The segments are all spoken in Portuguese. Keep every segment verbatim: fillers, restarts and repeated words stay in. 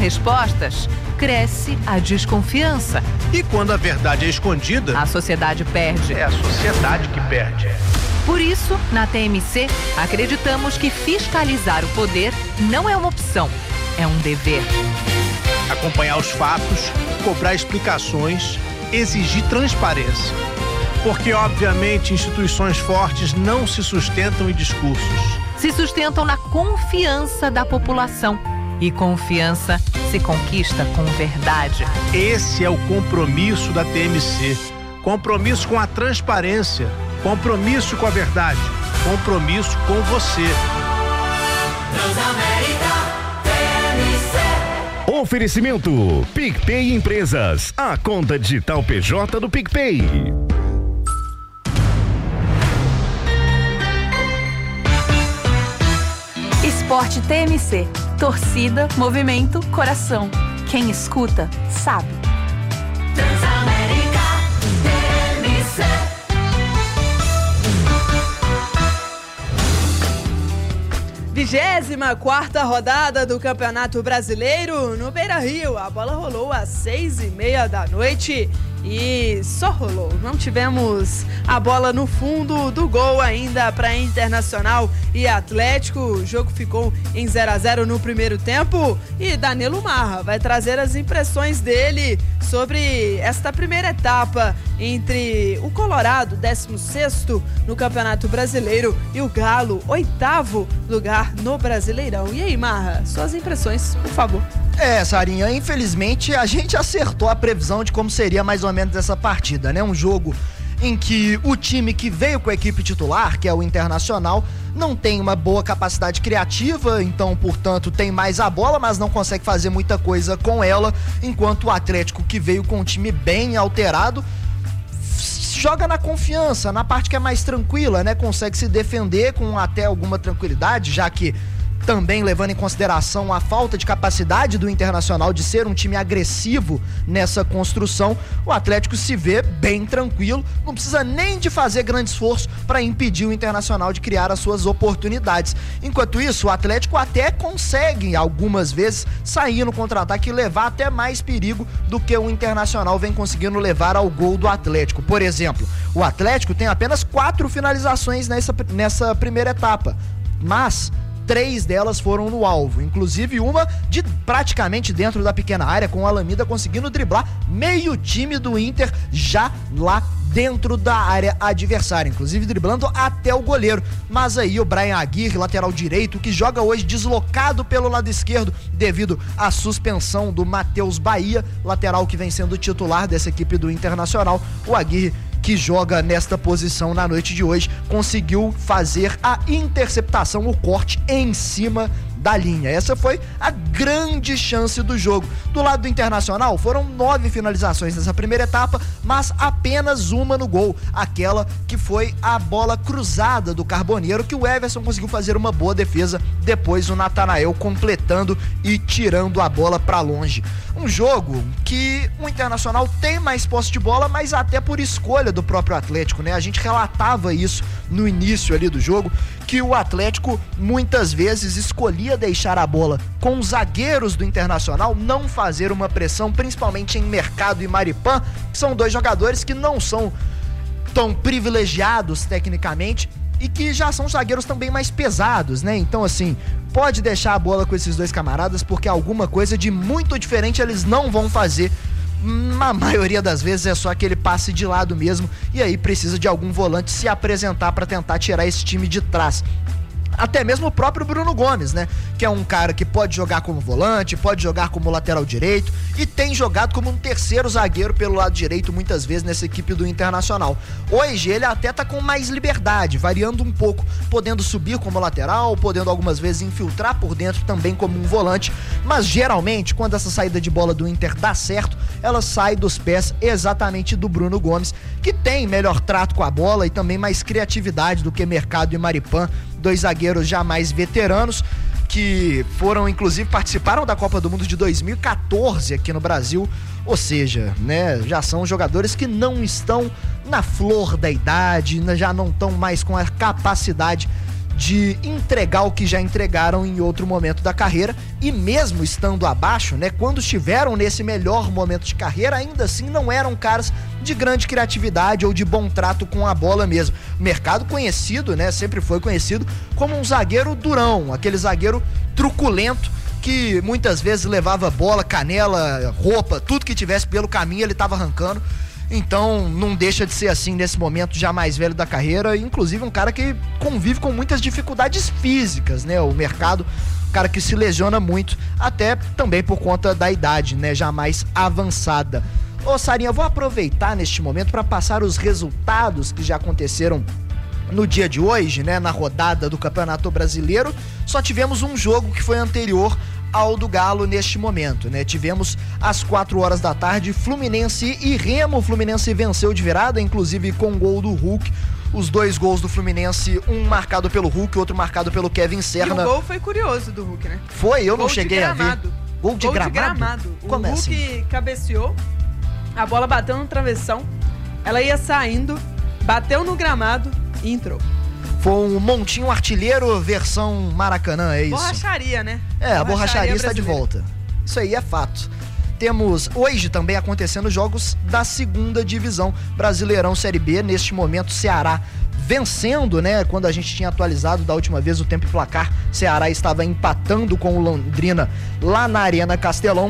respostas, cresce a desconfiança. E quando a verdade é escondida, a sociedade perde. É a sociedade que perde. Por isso, na T M C, acreditamos que fiscalizar o poder não é uma opção, é um dever. Acompanhar os fatos, cobrar explicações, exigir transparência. Porque, obviamente, instituições fortes não se sustentam em discursos. Se sustentam na confiança da população. E confiança se conquista com verdade. Esse é o compromisso da T M C. Compromisso com a transparência. Compromisso com a verdade. Compromisso com você. Transamérica T M C. Oferecimento PicPay Empresas. A conta digital P J do PicPay. Esporte T M C. Torcida, movimento, coração. Quem escuta, sabe. Transamérica T M C. Vigésima quarta rodada do Campeonato Brasileiro no Beira-Rio. A bola rolou às seis e meia da noite e só rolou. Não tivemos a bola no fundo do gol ainda para Internacional e Atlético. O jogo ficou em zero a zero no primeiro tempo e Danilo Marra vai trazer as impressões dele sobre esta primeira etapa entre o Colorado, décimo sexto no Campeonato Brasileiro, e o Galo, oitavo lugar no Brasileirão. E aí, Marra, suas impressões, por favor. É, Sarinha, infelizmente a gente acertou a previsão de como seria mais ou menos essa partida, né? Um jogo em que o time que veio com a equipe titular, que é o Internacional, não tem uma boa capacidade criativa, então, portanto, tem mais a bola, mas não consegue fazer muita coisa com ela, enquanto o Atlético, que veio com um time bem alterado, joga na confiança, na parte que é mais tranquila, né? Consegue se defender com até alguma tranquilidade, já que também levando em consideração a falta de capacidade do Internacional de ser um time agressivo nessa construção, o Atlético se vê bem tranquilo, não precisa nem de fazer grande esforço para impedir o Internacional de criar as suas oportunidades. Enquanto isso, o Atlético até consegue algumas vezes sair no contra-ataque e levar até mais perigo do que o Internacional vem conseguindo levar ao gol do Atlético. Por exemplo, o Atlético tem apenas quatro finalizações nessa, nessa primeira etapa, mas três delas foram no alvo, inclusive uma de praticamente dentro da pequena área, com o Alameda conseguindo driblar meio time do Inter já lá dentro da área adversária, inclusive driblando até o goleiro. Mas aí o Brian Aguirre, lateral direito, que joga hoje deslocado pelo lado esquerdo devido à suspensão do Matheus Bahia, lateral que vem sendo titular dessa equipe do Internacional, o Aguirre, que joga nesta posição na noite de hoje, conseguiu fazer a interceptação, o corte em cima da linha. Essa foi a grande chance do jogo. Do lado do Internacional, foram nove finalizações nessa primeira etapa, mas apenas uma no gol, aquela que foi a bola cruzada do Carboneiro, que o Everson conseguiu fazer uma boa defesa, depois o Natanael completando e tirando a bola para longe. Um jogo que o Internacional tem mais posse de bola, mas até por escolha do próprio Atlético, né? A gente relatava isso no início ali do jogo, que o Atlético muitas vezes escolhia deixar a bola com os zagueiros do Internacional, não fazer uma pressão, principalmente em Mercado e Maripan, que são dois jogadores que não são tão privilegiados tecnicamente e que já são zagueiros também mais pesados, né? Então, assim, pode deixar a bola com esses dois camaradas, porque alguma coisa de muito diferente eles não vão fazer. Na maioria das vezes é só aquele passe de lado mesmo, e aí precisa de algum volante se apresentar para tentar tirar esse time de trás. Até mesmo o próprio Bruno Gomes, né? Que é um cara que pode jogar como volante, pode jogar como lateral direito e tem jogado como um terceiro zagueiro pelo lado direito muitas vezes nessa equipe do Internacional. Hoje ele até tá com mais liberdade, variando um pouco, podendo subir como lateral, podendo algumas vezes infiltrar por dentro também como um volante, mas geralmente quando essa saída de bola do Inter dá certo, ela sai dos pés exatamente do Bruno Gomes, que tem melhor trato com a bola e também mais criatividade do que Mercado e Maripan, dois zagueiros já mais veteranos, que foram, inclusive, participaram da Copa do Mundo de dois mil e quatorze aqui no Brasil, ou seja, né, já são jogadores que não estão na flor da idade, já não estão mais com a capacidade de entregar o que já entregaram em outro momento da carreira, e mesmo estando abaixo, né, quando estiveram nesse melhor momento de carreira, ainda assim não eram caras de grande criatividade ou de bom trato com a bola mesmo. O mercado conhecido, né, sempre foi conhecido como um zagueiro durão, aquele zagueiro truculento que muitas vezes levava bola, canela, roupa, tudo que tivesse pelo caminho ele estava arrancando. Então não deixa de ser assim nesse momento já mais velho da carreira, inclusive um cara que convive com muitas dificuldades físicas, né? O mercado, um cara que se lesiona muito, até também por conta da idade, né? Já mais avançada. Ô Sarinha, vou aproveitar neste momento para passar os resultados que já aconteceram no dia de hoje, né? Na rodada do Campeonato Brasileiro. Só tivemos um jogo que foi anterior ao do Galo neste momento, né? Tivemos às quatro horas da tarde Fluminense e Remo. O Fluminense venceu de virada, inclusive com o gol do Hulk. Os dois gols do Fluminense, um marcado pelo Hulk, outro marcado pelo Kevin Serna. E o gol foi curioso do Hulk, né? Foi, eu gol não cheguei a ver. Gol de gol gramado? De gramado. O Como é Hulk assim? cabeceou, a bola bateu no travessão, ela ia saindo, bateu no gramado e entrou. Foi um montinho artilheiro versão Maracanã, é isso? Borracharia, né? É, a borracharia está de brasileira. volta. Isso aí é fato. Temos hoje também acontecendo jogos da segunda divisão, Brasileirão Série B. Neste momento, Ceará vencendo, né? Quando a gente tinha atualizado da última vez o tempo e placar, Ceará estava empatando com o Londrina lá na Arena Castelão.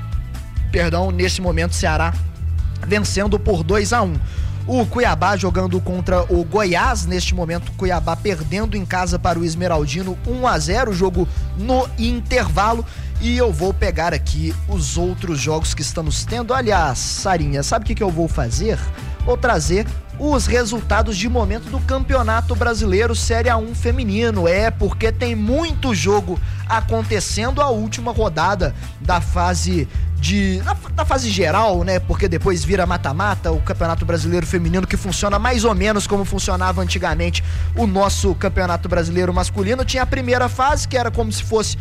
Perdão, nesse momento, Ceará vencendo por dois a um. O Cuiabá jogando contra o Goiás, neste momento Cuiabá perdendo em casa para o Esmeraldino um a zero, jogo no intervalo. E eu vou pegar aqui os outros jogos que estamos tendo. Aliás, Sarinha, sabe o que, que eu vou fazer? Vou trazer os resultados de momento do Campeonato Brasileiro Série A um feminino. É, porque tem muito jogo acontecendo, a última rodada da fase de da, da fase geral, né? Porque depois vira mata-mata, o Campeonato Brasileiro Feminino, que funciona mais ou menos como funcionava antigamente o nosso Campeonato Brasileiro Masculino. Tinha a primeira fase, que era como se fosse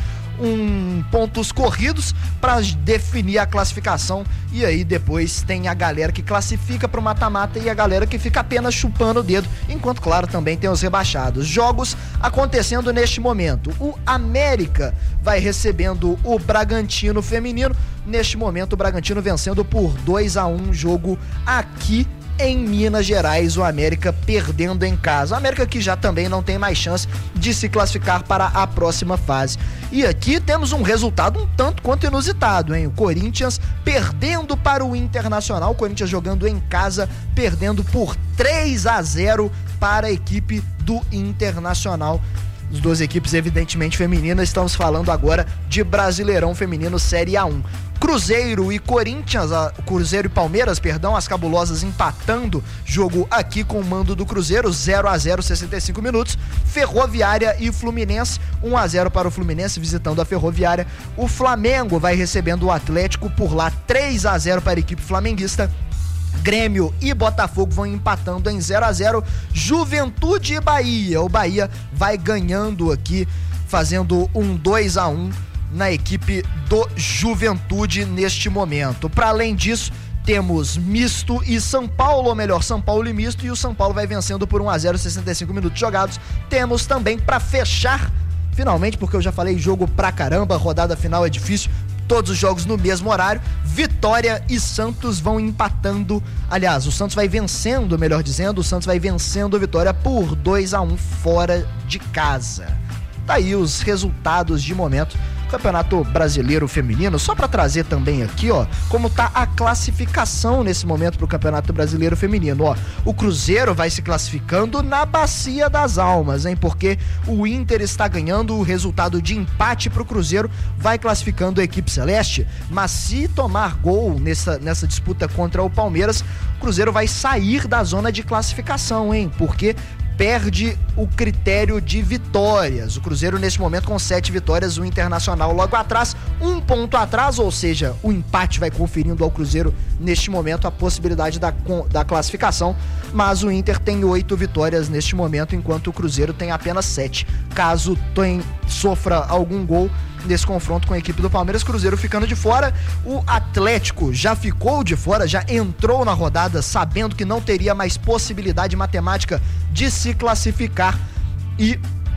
um pontos corridos para definir a classificação, e aí depois tem a galera que classifica para o mata-mata e a galera que fica apenas chupando o dedo, enquanto, claro, também tem os rebaixados. Jogos acontecendo neste momento. O América vai recebendo o Bragantino feminino. Neste momento, o Bragantino vencendo por dois a um, jogo aqui em Minas Gerais, o América perdendo em casa. O América que já também não tem mais chance de se classificar para a próxima fase. E aqui temos um resultado um tanto quanto inusitado, hein? O Corinthians perdendo para o Internacional, o Corinthians jogando em casa, perdendo por três a zero para a equipe do Internacional. As duas equipes evidentemente femininas, estamos falando agora de Brasileirão Feminino Série A um. Cruzeiro e Corinthians, a, Cruzeiro e Palmeiras, perdão, as cabulosas empatando, jogo aqui com o mando do Cruzeiro, zero a zero, sessenta e cinco minutos. Ferroviária e Fluminense, um a zero para o Fluminense visitando a Ferroviária. O Flamengo vai recebendo o Atlético por lá, três a zero para a equipe flamenguista. Grêmio e Botafogo vão empatando em zero a zero. Juventude e Bahia, o Bahia vai ganhando aqui, fazendo um dois a um na equipe do Juventude neste momento. Para além disso, temos misto e São Paulo, ou melhor, São Paulo e misto, e o São Paulo vai vencendo por um a zero, sessenta e cinco minutos jogados. Temos também, para fechar, finalmente, porque eu já falei jogo pra caramba, rodada final é difícil, todos os jogos no mesmo horário, Vitória e Santos vão empatando. Aliás, o Santos vai vencendo, melhor dizendo, o Santos vai vencendo a Vitória por dois a um fora de casa. Tá aí os resultados de momento. Campeonato Brasileiro Feminino, só para trazer também aqui, ó, como tá a classificação nesse momento pro Campeonato Brasileiro Feminino, ó. O Cruzeiro vai se classificando na Bacia das Almas, hein? Porque o Inter está ganhando, o resultado de empate pro Cruzeiro vai classificando a equipe celeste, mas se tomar gol nessa, nessa disputa contra o Palmeiras, o Cruzeiro vai sair da zona de classificação, hein? Porque perde o critério de vitórias. O Cruzeiro neste momento com sete vitórias, o Internacional logo atrás, um ponto atrás, ou seja, o empate vai conferindo ao Cruzeiro neste momento a possibilidade da, da classificação, mas o Inter tem oito vitórias neste momento, enquanto o Cruzeiro tem apenas sete. Caso tem, sofra algum gol nesse confronto com a equipe do Palmeiras, Cruzeiro ficando de fora. O Atlético já ficou de fora, já entrou na rodada sabendo que não teria mais possibilidade matemática de se classificar, e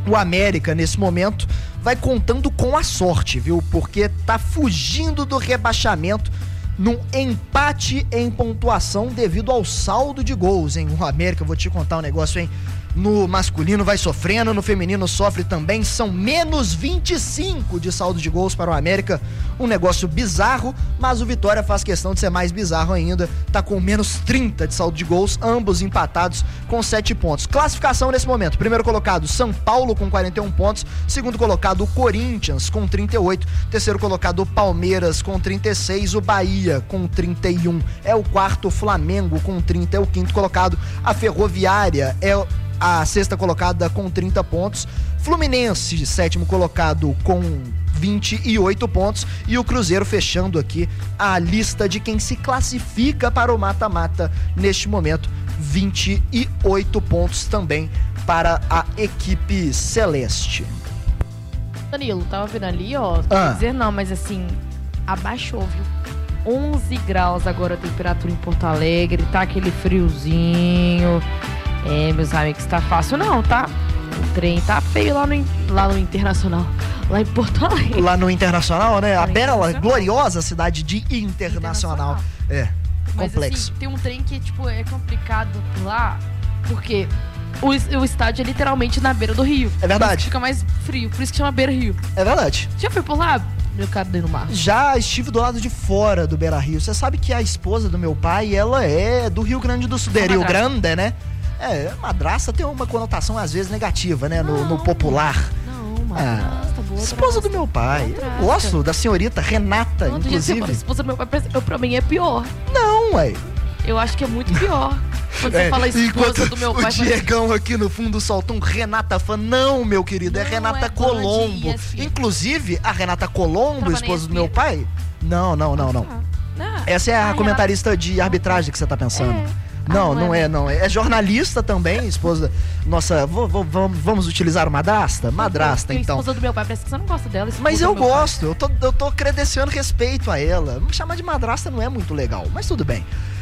o América, nesse momento, vai contando com a sorte, viu? Porque tá fugindo do rebaixamento num empate em pontuação devido ao saldo de gols, hein? O América, eu vou te contar um negócio, hein? No masculino vai sofrendo, no feminino sofre também, são menos vinte e cinco de saldo de gols para o América, um negócio bizarro, mas o Vitória faz questão de ser mais bizarro ainda, tá com menos trinta de saldo de gols, ambos empatados com sete pontos. Classificação nesse momento, primeiro colocado São Paulo com quarenta e um pontos, segundo colocado o Corinthians com trinta e oito, terceiro colocado o Palmeiras com trinta e seis, o Bahia com trinta e um, é o quarto, o Flamengo com trinta, é o quinto colocado, a Ferroviária é a sexta colocada com trinta pontos, Fluminense, sétimo colocado com vinte e oito pontos, e o Cruzeiro fechando aqui a lista de quem se classifica para o mata-mata neste momento, vinte e oito pontos também para a equipe celeste. Danilo, tava vendo ali, ó, Ah. quer dizer não, mas assim, abaixou, viu? onze graus agora a temperatura em Porto Alegre, tá aquele friozinho. É, meus amigos, tá fácil não, tá? O trem tá feio lá no, lá no Internacional, lá em Porto Alegre. Lá no Internacional, né? A No bela, Internacional. gloriosa cidade de Internacional. É, Mas complexo. assim, tem um trem que, tipo, é complicado lá, porque o, o estádio é literalmente na beira do rio. É verdade. Por isso que fica mais frio, por isso que chama Beira Rio. É verdade. Já foi por lá, meu caro Deno Marcos? Já estive do lado de fora do Beira-Rio. Você sabe que a esposa do meu pai, ela é do Rio Grande do Sul, de Uma Rio madrasta. Grande, né? É, madrasta tem uma conotação às vezes negativa, né? No, no popular. Não, Ah, madrasta, boa esposa do madrasta. meu pai. Eu Madrasta. gosto da senhorita Renata, Não, do jeito que você fala, inclusive. esposa do meu pai, parece- eu, pra mim é pior. Não, ué. Eu acho que é muito pior. Quando você É, fala esposa enquanto do meu o pai, parece- Diegão aqui no fundo solta um Renata Fã. Não, meu querido, é Não, Renata é dona de Colombo. E S P N. Inclusive, a Renata Colombo, Tava na esposa do E S P N. meu pai. Não, não, não, não. Ah, não. Essa é a Ah, comentarista de arbitragem que você tá pensando. É. Não, Ah, não é, não. É jornalista também, esposa. Nossa, vo- vo- vamos, vamos utilizar madrasta? Madrasta, Porque a então. esposa do meu pai, parece que você não gosta dela. esposa Mas do eu meu pai. gosto, eu tô, eu tô credenciando respeito a ela. Me chamar de madrasta não é muito legal, mas tudo bem.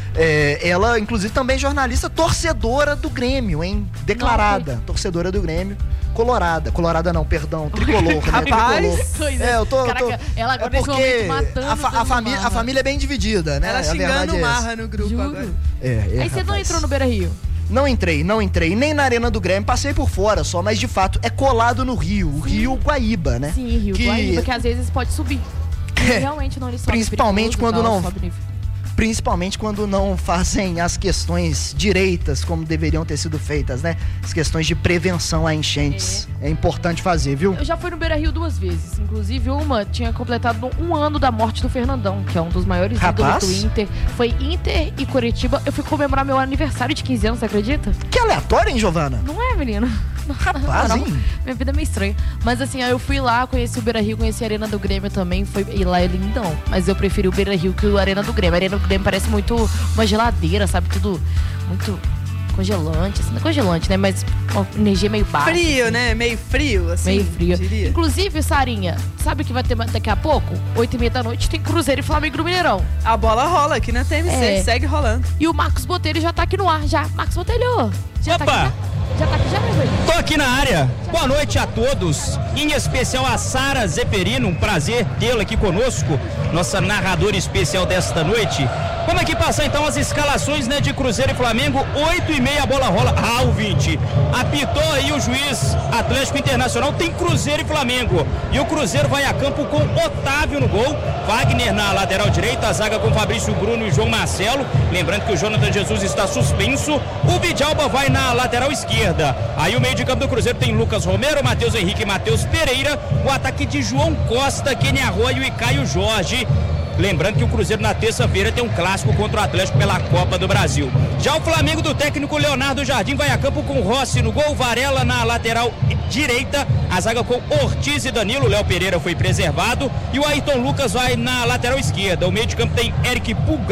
É, ela, inclusive, também é jornalista, torcedora do Grêmio, hein? Declarada, torcedora do Grêmio. Colorada. Colorada não, perdão, tricolor, né? Rapaz, Tricolor. coisa. É, eu tô. eu Caraca, tô- ela agora é nesse porque momento matando a, fa- o Dano a, família, a Marra. família é bem dividida, né? ela A xingando verdade o é essa. Marra no grupo Juro. agora. É, é, Aí você não rapaz. entrou no Beira Rio. Não entrei, não entrei, nem na Arena do Grêmio, passei por fora só, mas de fato é colado no rio, o Rio Guaíba, né? Sim, Rio Que- Guaíba, que às vezes pode subir. E É. realmente não, ele sobe. Principalmente perigoso e quando tal, não- sobe nível. Principalmente quando não fazem as questões direitas como deveriam ter sido feitas, né? As questões de prevenção a enchentes. É, importante fazer, viu? Eu já fui no Beira Rio duas vezes. Inclusive, uma tinha completado um ano da morte do Fernandão, que é um dos maiores Rapaz. ídolos do Inter. Foi Inter e Curitiba. Eu fui comemorar meu aniversário de quinze anos, você acredita? Que aleatório, hein, Giovana? Não é, menino? Rapaz, Não, hein? minha vida é meio estranha. Mas assim, aí eu fui lá, conheci o Beira Rio, conheci a Arena do Grêmio também. Foi, e lá é lindão. Mas eu preferi o Beira Rio que o Arena do Grêmio. A Arena do Grêmio parece muito uma geladeira, sabe? Tudo muito congelante. Assim, não é congelante, né? Mas uma energia meio baixa. Frio, assim. né? Meio frio, assim. Meio frio. Diria. Inclusive, Sarinha, sabe o que vai ter daqui a pouco? Oito e meia da noite tem Cruzeiro e Flamengo no Mineirão. A bola rola aqui na T M C, É. segue rolando. E o Marcos Botelho já tá aqui no ar, já. Marcos Botelho, já Opa! tá aqui já? Já tá aqui já, meu velho? Tô aqui na área. Boa noite a todos, em especial a Sara Zeferino, um prazer tê-la aqui conosco, nossa narradora especial desta noite. Vamos aqui passar então as escalações, né, de Cruzeiro e Flamengo, oito e meia a bola rola. Ah, ouvinte, apitou aí o juiz Atlético Internacional, tem Cruzeiro e Flamengo. E o Cruzeiro vai a campo com Otávio no gol, Wagner na lateral direita, a zaga com Fabrício Bruno e João Marcelo. Lembrando que o Jonathan Jesus está suspenso, o Vidalba vai na lateral esquerda. Aí o meio de campo do Cruzeiro tem Lucas Romero, Matheus Henrique e Matheus Pereira. O ataque de João Costa, Kenny Arroio e Caio Jorge. Lembrando que o Cruzeiro na terça-feira tem um clássico contra o Atlético pela Copa do Brasil. Já o Flamengo do técnico Leonardo Jardim vai a campo com Rossi no gol, Varela na lateral direita, a zaga com Ortiz e Danilo, Léo Pereira foi preservado e o Ayrton Lucas vai na lateral esquerda. O meio de campo tem Eric Pulgar,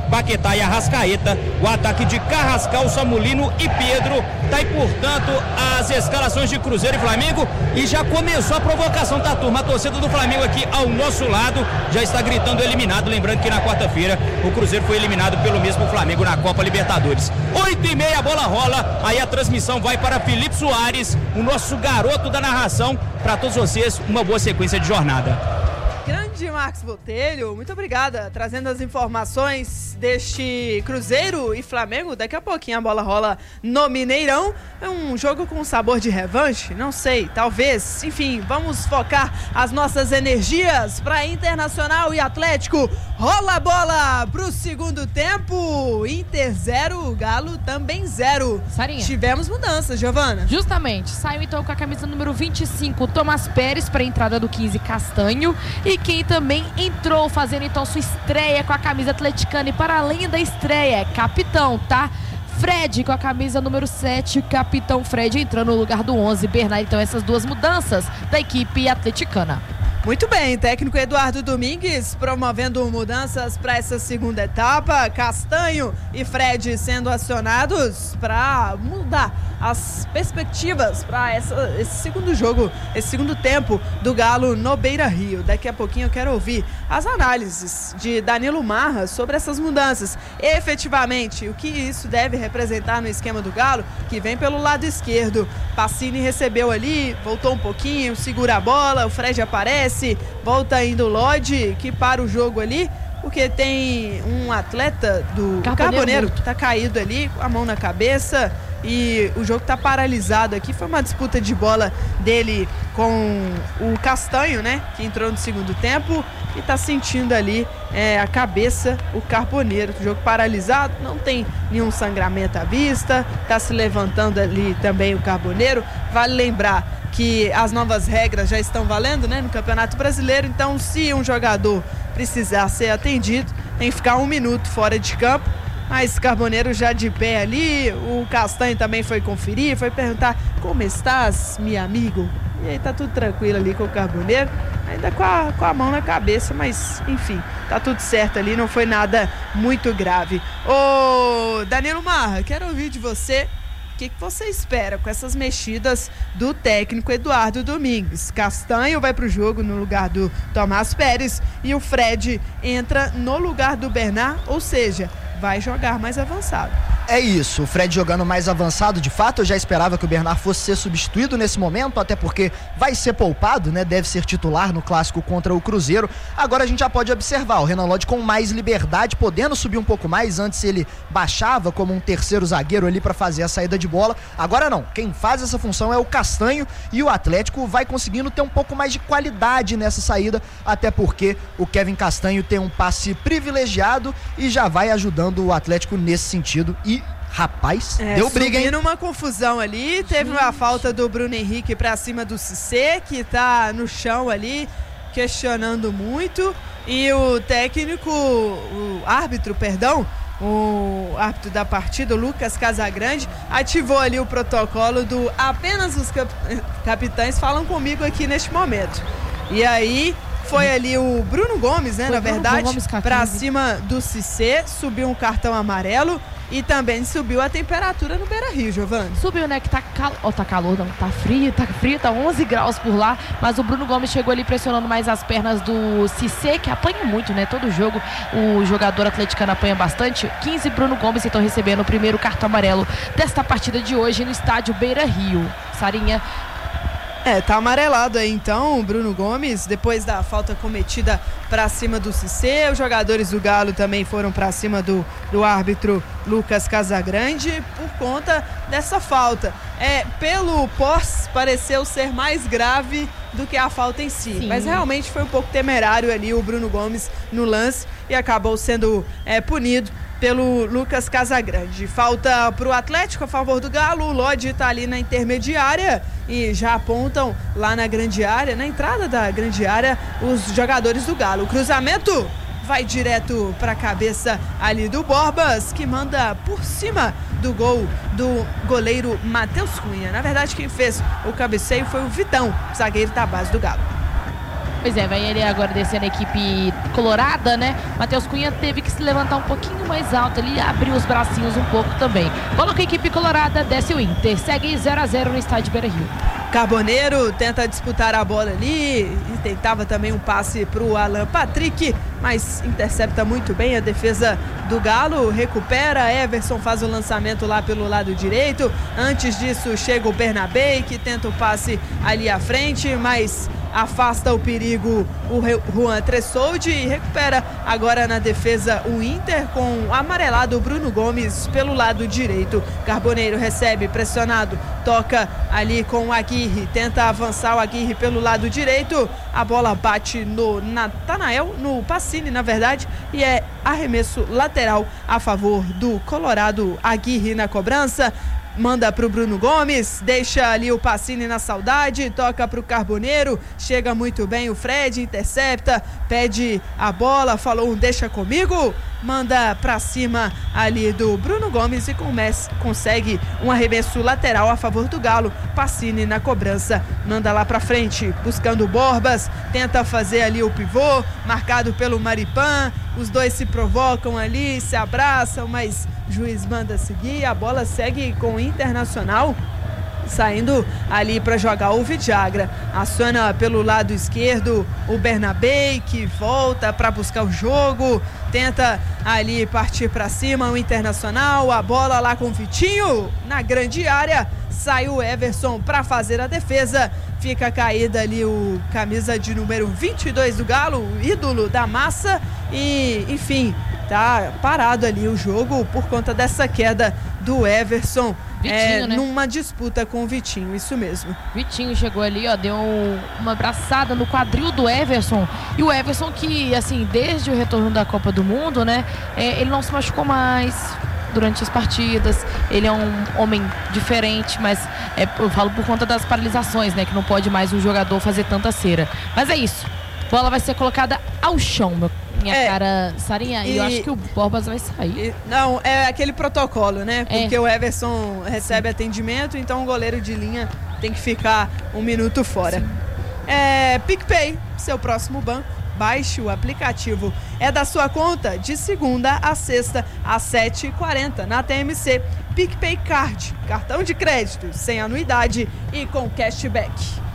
Paquetá e Arrascaeta. O ataque de Carrascal, Samulino e Pedro. Tá aí, portanto, as escalações de Cruzeiro e Flamengo. E já começou a provocação da turma. A torcida do Flamengo aqui ao nosso lado já está gritando eliminado. Lembrando que na quarta-feira o Cruzeiro foi eliminado pelo mesmo Flamengo na Copa Libertadores. Oito e meia, a bola rola. Aí a transmissão vai para Felipe Soares, o nosso garoto da narração. Para todos vocês, uma boa sequência de jornada. Grande Marcos Botelho, muito obrigada, trazendo as informações deste Cruzeiro e Flamengo. Daqui a pouquinho a bola rola no Mineirão. É um jogo com sabor de revanche? Não sei, talvez. Enfim, vamos focar as nossas energias para Internacional e Atlético. Rola a bola pro segundo tempo. Inter zero, Galo também zero. Sarinha. Tivemos mudanças, Giovana. Justamente, saiu então com a camisa número vinte e cinco, Tomás Pérez, para a entrada do quinze, Castanho. E quem também entrou fazendo então sua estreia com a camisa atleticana, e para além da estreia, é capitão, tá? Fred com a camisa número sete, capitão Fred entrando no lugar do onze, Bernard. Então essas duas mudanças da equipe atleticana. Muito bem, técnico Eduardo Domingues promovendo mudanças para essa segunda etapa. Castanho e Fred sendo acionados para mudar as perspectivas para esse segundo jogo, esse segundo tempo do Galo no Beira-Rio. Daqui a pouquinho eu quero ouvir as análises de Danilo Marra sobre essas mudanças. Efetivamente, o que isso deve representar no esquema do Galo, que vem pelo lado esquerdo. Pacini recebeu ali, voltou um pouquinho, segura a bola, o Fred aparece, volta ainda o Lodge, que para o jogo ali, porque tem um atleta do Carboneiro, Carboneiro que tá caído ali, com a mão na cabeça, e o jogo tá paralisado aqui. Foi uma disputa de bola dele com o Castanho, né, que entrou no segundo tempo e tá sentindo ali é, a cabeça, o Carboneiro. O jogo paralisado, não tem nenhum sangramento à vista, tá se levantando ali também o Carboneiro. Vale lembrar que as novas regras já estão valendo, né, no Campeonato Brasileiro. Então, se um jogador precisar ser atendido, tem que ficar um minuto fora de campo. Mas Carboneiro já de pé ali, o Castanho também foi conferir, foi perguntar: como estás, meu amigo? E aí tá tudo tranquilo ali com o Carboneiro, ainda com a, com a mão na cabeça, mas enfim, tá tudo certo ali, não foi nada muito grave. Ô Danilo Marra, quero ouvir de você. O que, que você espera com essas mexidas do técnico Eduardo Domingues? Castanho vai para o jogo no lugar do Tomás Pérez e o Fred entra no lugar do Bernard, ou seja, vai jogar mais avançado. É isso, o Fred jogando mais avançado, de fato. Eu já esperava que o Bernard fosse ser substituído nesse momento, até porque vai ser poupado, né? Deve ser titular no clássico contra o Cruzeiro. Agora a gente já pode observar o Renan Lodge com mais liberdade, podendo subir um pouco mais. Antes ele baixava como um terceiro zagueiro ali para fazer a saída de bola. Agora não, quem faz essa função é o Castanho, e o Atlético vai conseguindo ter um pouco mais de qualidade nessa saída, até porque o Kevin Castanho tem um passe privilegiado e já vai ajudando o Atlético nesse sentido. E rapaz, é, deu briga, hein? Uma confusão ali, teve uma falta do Bruno Henrique pra cima do Cissé, que tá no chão ali, questionando muito, e o técnico, o árbitro, perdão, o árbitro da partida, o Lucas Casagrande, ativou ali o protocolo do apenas os cap- capitães falam comigo aqui neste momento. E aí foi ali o Bruno Gomes, né, Foi na Bruno verdade, Gomes, pra cima do Cissé, subiu um cartão amarelo. E também subiu a temperatura no Beira-Rio, Giovana. Subiu, né, que tá calor, oh, tá calor, não, tá frio, tá frio, tá onze graus por lá, mas o Bruno Gomes chegou ali pressionando mais as pernas do Cissé, que apanha muito, né, todo jogo o jogador atleticano apanha bastante. quinze, Bruno Gomes, então recebendo o primeiro cartão amarelo desta partida de hoje no estádio Beira-Rio. Sarinha. É, tá amarelado aí então o Bruno Gomes, depois da falta cometida pra cima do Cissé. Os jogadores do Galo também foram pra cima do, do árbitro Lucas Casagrande por conta dessa falta. É, pelo pós, pareceu ser mais grave do que a falta em si. Sim. Mas realmente foi um pouco temerário ali o Bruno Gomes no lance e acabou sendo é, punido pelo Lucas Casagrande. Falta pro Atlético a favor do Galo. O Lodge tá ali na intermediária e já apontam lá na grande área, na entrada da grande área, os jogadores do Galo. O cruzamento vai direto para a cabeça ali do Borbas, que manda por cima do gol do goleiro Matheus Cunha. Na verdade, quem fez o cabeceio foi o Vitão, zagueiro da base do Galo. Pois é, vai ele agora descendo a equipe colorada, né? Matheus Cunha teve que se levantar um pouquinho mais alto ali, abrir os bracinhos um pouco também. Bola com a equipe colorada, desce o Inter. Segue zero a zero no estádio Beira-Rio. Carboneiro tenta disputar a bola ali e tentava também um passe para o Alan Patrick, mas intercepta muito bem a defesa do Galo, recupera, Everson faz o lançamento lá pelo lado direito, antes disso chega o Bernabé que tenta o passe ali à frente, mas afasta o perigo o Juan Tressoldi e recupera agora na defesa o Inter com o amarelado Bruno Gomes pelo lado direito. Carboneiro recebe pressionado, toca ali com o Aguirre, tenta avançar o Aguirre pelo lado direito, a bola bate no Natanael, no Pacini na verdade, e é arremesso lateral a favor do Colorado. Aguirre na cobrança, manda pro Bruno Gomes, deixa ali o Pacini na saudade, toca pro Carboneiro, chega muito bem o Fred, intercepta, pede a bola, falou um deixa comigo, manda pra cima ali do Bruno Gomes e comece, consegue um arremesso lateral a favor do Galo. Pacini na cobrança, manda lá pra frente, buscando o Borbas, tenta fazer ali o pivô, marcado pelo Maripan, os dois se provocam ali, se abraçam, mas o juiz manda seguir, a bola segue com o Internacional, saindo ali para jogar o Vidagra. Aciona pelo lado esquerdo o Bernabé, que volta para buscar o jogo, tenta ali partir para cima o Internacional, a bola lá com o Vitinho na grande área, sai o Everson para fazer a defesa, fica caída ali o camisa de número vinte e dois do Galo, o ídolo da massa, e enfim, tá parado ali o jogo por conta dessa queda do Everson. Vitinho, é, né? Numa disputa com o Vitinho, isso mesmo. Vitinho chegou ali, ó, deu uma abraçada no quadril do Everson. E o Everson que, assim, desde o retorno da Copa do Mundo, né, é, ele não se machucou mais durante as partidas. Ele é um homem diferente, mas é, eu falo por conta das paralisações, né, que não pode mais um jogador fazer tanta cera. Mas é isso. A bola vai ser colocada ao chão, meu. Minha é, cara, Sarinha, e eu acho que o Borbas vai sair. E, não, é aquele protocolo, né? Porque é. o Everson recebe atendimento, então o goleiro de linha tem que ficar um minuto fora. Sim. É, PicPay, seu próximo banco, baixe o aplicativo. É da sua conta de segunda a sexta, às sete e quarenta, na T M C. PicPay Card, cartão de crédito, sem anuidade e com cashback.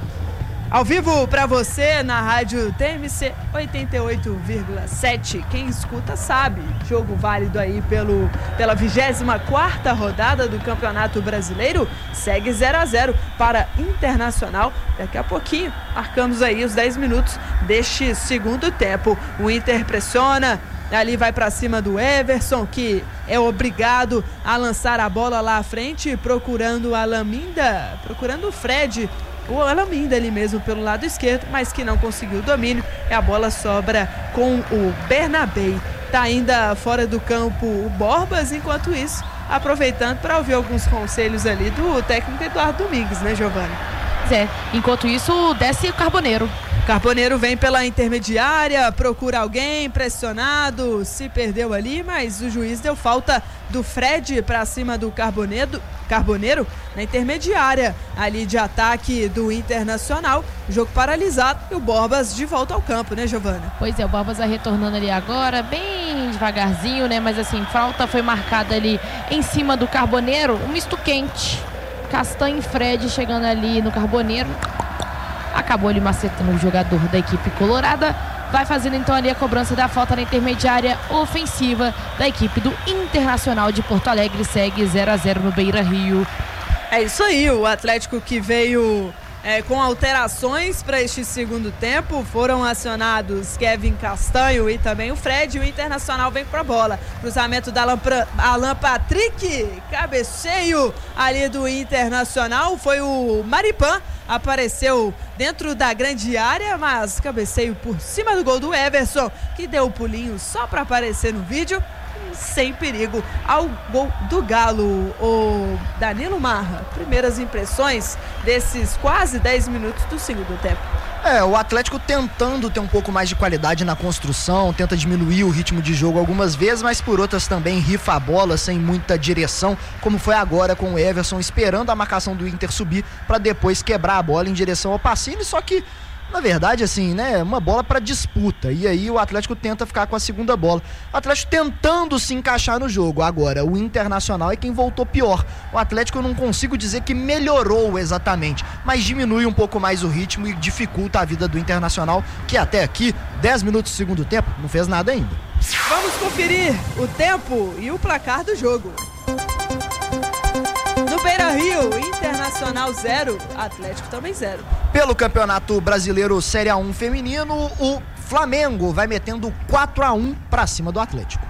Ao vivo para você na rádio T M C oitenta e oito vírgula sete. Quem escuta sabe. Jogo válido aí pelo, pela vigésima quarta rodada do Campeonato Brasileiro. Segue zero a zero para Internacional. Daqui a pouquinho marcamos aí os dez minutos deste segundo tempo. O Inter pressiona. Ali vai para cima do Everson, que é obrigado a lançar a bola lá à frente, procurando a Laminda, procurando o Fred. O Alaminda ali mesmo pelo lado esquerdo, mas que não conseguiu o domínio, e a bola sobra com o Bernabé. Tá ainda fora do campo o Borbas, enquanto isso, aproveitando para ouvir alguns conselhos ali do técnico Eduardo Domingues, né, Giovana? É, enquanto isso, desce o Carboneiro. Carboneiro vem pela intermediária, procura alguém, pressionado, se perdeu ali, mas o juiz deu falta do Fred para cima do Carboneiro, Carboneiro na intermediária ali de ataque do Internacional. Jogo paralisado e o Borbas de volta ao campo, né, Giovana? Pois é, o Borbas vai retornando ali agora, bem devagarzinho, né? Mas assim, falta foi marcada ali em cima do Carboneiro, um misto quente. Castanho e Fred chegando ali no Carboneiro. Acabou ali macetando o jogador da equipe colorada. Vai fazendo então ali a cobrança da falta na intermediária ofensiva da equipe do Internacional de Porto Alegre. Segue zero a zero no Beira-Rio. É isso aí, o Atlético que veio é, com alterações para este segundo tempo. Foram acionados Kevin Castanho e também o Fred. O Internacional vem para a bola. Cruzamento da Alan Patrick. Cabeceio ali do Internacional. Foi o Maripan. Apareceu dentro da grande área, mas cabeceio por cima do gol do Everson, que deu o pulinho só para aparecer no vídeo, sem perigo ao gol do Galo. O Danilo Marra, primeiras impressões desses quase dez minutos do segundo tempo. É, o Atlético tentando ter um pouco mais de qualidade na construção, tenta diminuir o ritmo de jogo algumas vezes, mas por outras também rifa a bola sem muita direção, como foi agora com o Everson, esperando a marcação do Inter subir para depois quebrar a bola em direção ao Pacini, só que na verdade, assim, né, uma bola para disputa. E aí o Atlético tenta ficar com a segunda bola. O Atlético tentando se encaixar no jogo. Agora, o Internacional é quem voltou pior. O Atlético eu não consigo dizer que melhorou exatamente, mas diminui um pouco mais o ritmo e dificulta a vida do Internacional, que até aqui, dez minutos do segundo tempo, não fez nada ainda. Vamos conferir o tempo e o placar do jogo. No Beira-Rio, Internacional zero, Atlético também zero. Pelo Campeonato Brasileiro Série A um feminino, o Flamengo vai metendo quatro a um pra cima do Atlético.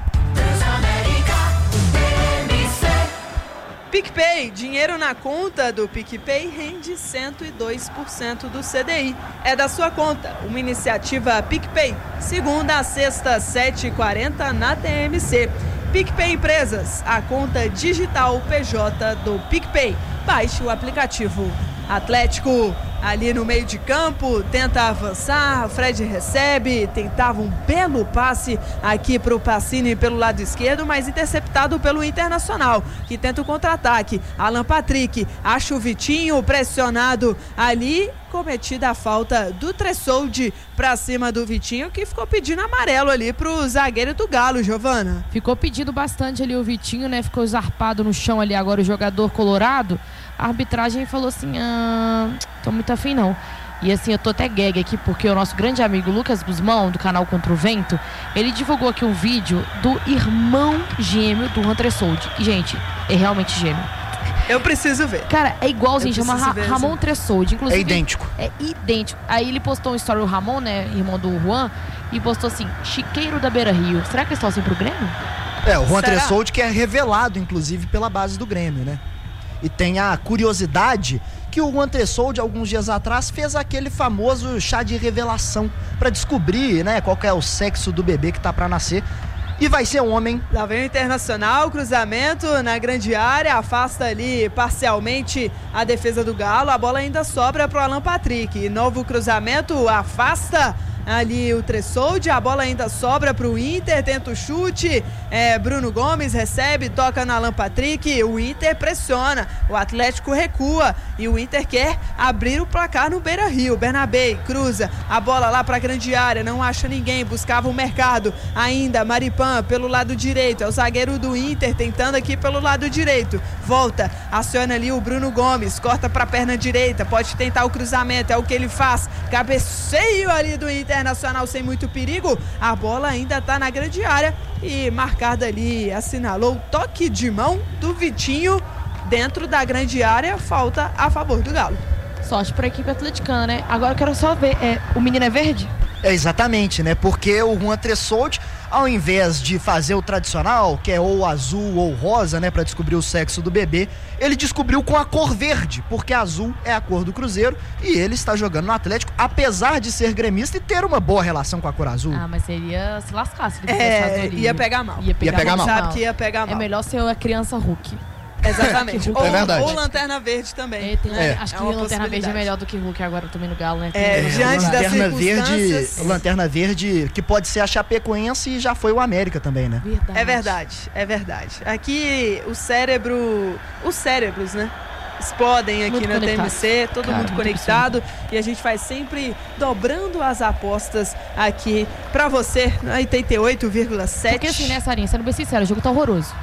PicPay, dinheiro na conta do PicPay rende cento e dois por cento do C D I. É da sua conta, uma iniciativa PicPay, segunda a sexta, sete e quarenta na T M C. PicPay Empresas, a conta digital P J do PicPay. Baixe o aplicativo. Atlético ali no meio de campo, tenta avançar, Fred recebe, tentava um belo passe aqui para o Pacini pelo lado esquerdo, mas interceptado pelo Internacional, que tenta o contra-ataque. Alan Patrick, acha o Vitinho pressionado ali, cometida a falta do Tressoldi para cima do Vitinho, que ficou pedindo amarelo ali pro zagueiro do Galo, Giovana. Ficou pedindo bastante ali o Vitinho, né? Ficou zarpado no chão ali agora o jogador colorado. A arbitragem falou assim, ah, tô muito afim não. E assim, eu tô até gag aqui, porque o nosso grande amigo Lucas Guzmão, do canal Contra o Vento, ele divulgou aqui um vídeo do irmão gêmeo do Juan Tressoldi. E, gente, é realmente gêmeo. Eu preciso ver. Cara, é igualzinho, chama Ra- Ramon Tressoldi. Inclusive, é idêntico. É idêntico. Aí ele postou um story, o Ramon, né, irmão do Juan, e postou assim, Chiqueiro da Beira-Rio. Será que eles torcem pro Grêmio? É, o Juan Tressoldi, que é revelado, inclusive, pela base do Grêmio, né? E tem a curiosidade que o Juan Tressoldi, alguns dias atrás, fez aquele famoso chá de revelação para descobrir, né, qual que é o sexo do bebê que tá para nascer. E vai ser um homem. Lá vem o Internacional, cruzamento na grande área, afasta ali parcialmente a defesa do Galo. A bola ainda sobra pro Alan Patrick. Novo cruzamento, afasta ali o Tressoldi, a bola ainda sobra pro Inter, tenta o chute, é, Bruno Gomes recebe, toca no Alan Patrick, o Inter pressiona, o Atlético recua e o Inter quer abrir o placar no Beira-Rio. Bernabé cruza a bola lá pra grande área, não acha ninguém, buscava o mercado, ainda Maripan pelo lado direito, é o zagueiro do Inter tentando aqui pelo lado direito, volta, aciona ali o Bruno Gomes, corta pra perna direita, pode tentar o cruzamento, é o que ele faz, cabeceio ali do Inter Internacional sem muito perigo, a bola ainda tá na grande área e marcada ali, assinalou o toque de mão do Vitinho dentro da grande área, falta a favor do Galo. Sorte pra equipe atleticana, né? Agora eu quero só ver, é, o menino é verde? É, exatamente, né? Porque o Juan Tressoldi, ao invés de fazer o tradicional, que é ou azul ou rosa, né, pra descobrir o sexo do bebê, ele descobriu com a cor verde, porque azul é a cor do Cruzeiro e ele está jogando no Atlético, apesar de ser gremista e ter uma boa relação com a cor azul. Ah, mas seria se lascar se ele é, ia pegar mal. Ia pegar, ia pegar mal. mal. Sabe que ia pegar mal. É melhor ser a criança Hulk. Exatamente. ou, é verdade. ou Lanterna Verde também. É, tem, É. Acho É que uma Lanterna Verde é possibilidade. melhor do que Hulk agora também no Galo, né? É, Tem- diante das Lanterna Verde, circunstâncias. Lanterna Verde, que pode ser a Chapecoense e já foi o América também, né? Verdade. É verdade, é verdade. Aqui o cérebro, os cérebros, né? Explodem aqui Muito na T M C, conectados. todo Cara, mundo muito conectado e a gente vai sempre dobrando as apostas aqui pra você na oitenta e oito vírgula sete. Porque assim, né, Sarinha? Sendo bem sincero, o jogo tá horroroso.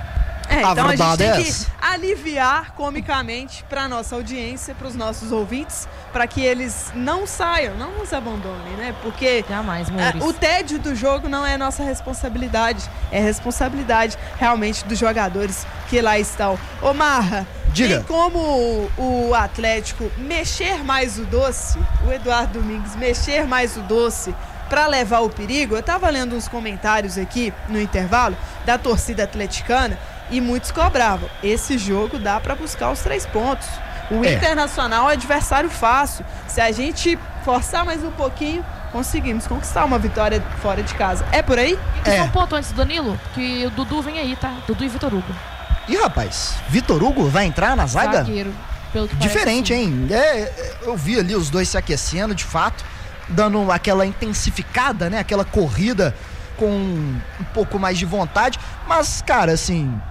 É, então a gente verdade tem é que essa. aliviar comicamente para nossa audiência, para os nossos ouvintes, para que eles não saiam, não nos abandonem, né? Porque Jamais, ah, Maurício. o tédio do jogo não é nossa responsabilidade, é responsabilidade realmente dos jogadores que lá estão. Ô Marra, Diga. tem como o, o Atlético mexer mais o doce, o Eduardo Domingues mexer mais o doce para levar o perigo? Eu tava lendo uns comentários aqui no intervalo da torcida atleticana e muitos cobravam. Esse jogo dá para buscar os três pontos. O É. Internacional é adversário fácil. Se a gente forçar mais um pouquinho, conseguimos conquistar uma vitória fora de casa. É por aí? E só É. um ponto antes do Danilo, que o Dudu vem aí, tá? Dudu e Vitor Hugo. Ih, rapaz, Vitor Hugo vai entrar na zaga? Zagueiro. Pelo que parece, Diferente, sim. hein? É, eu vi ali os dois se aquecendo, de fato, dando aquela intensificada, né? Aquela corrida com um pouco mais de vontade. Mas, cara, assim,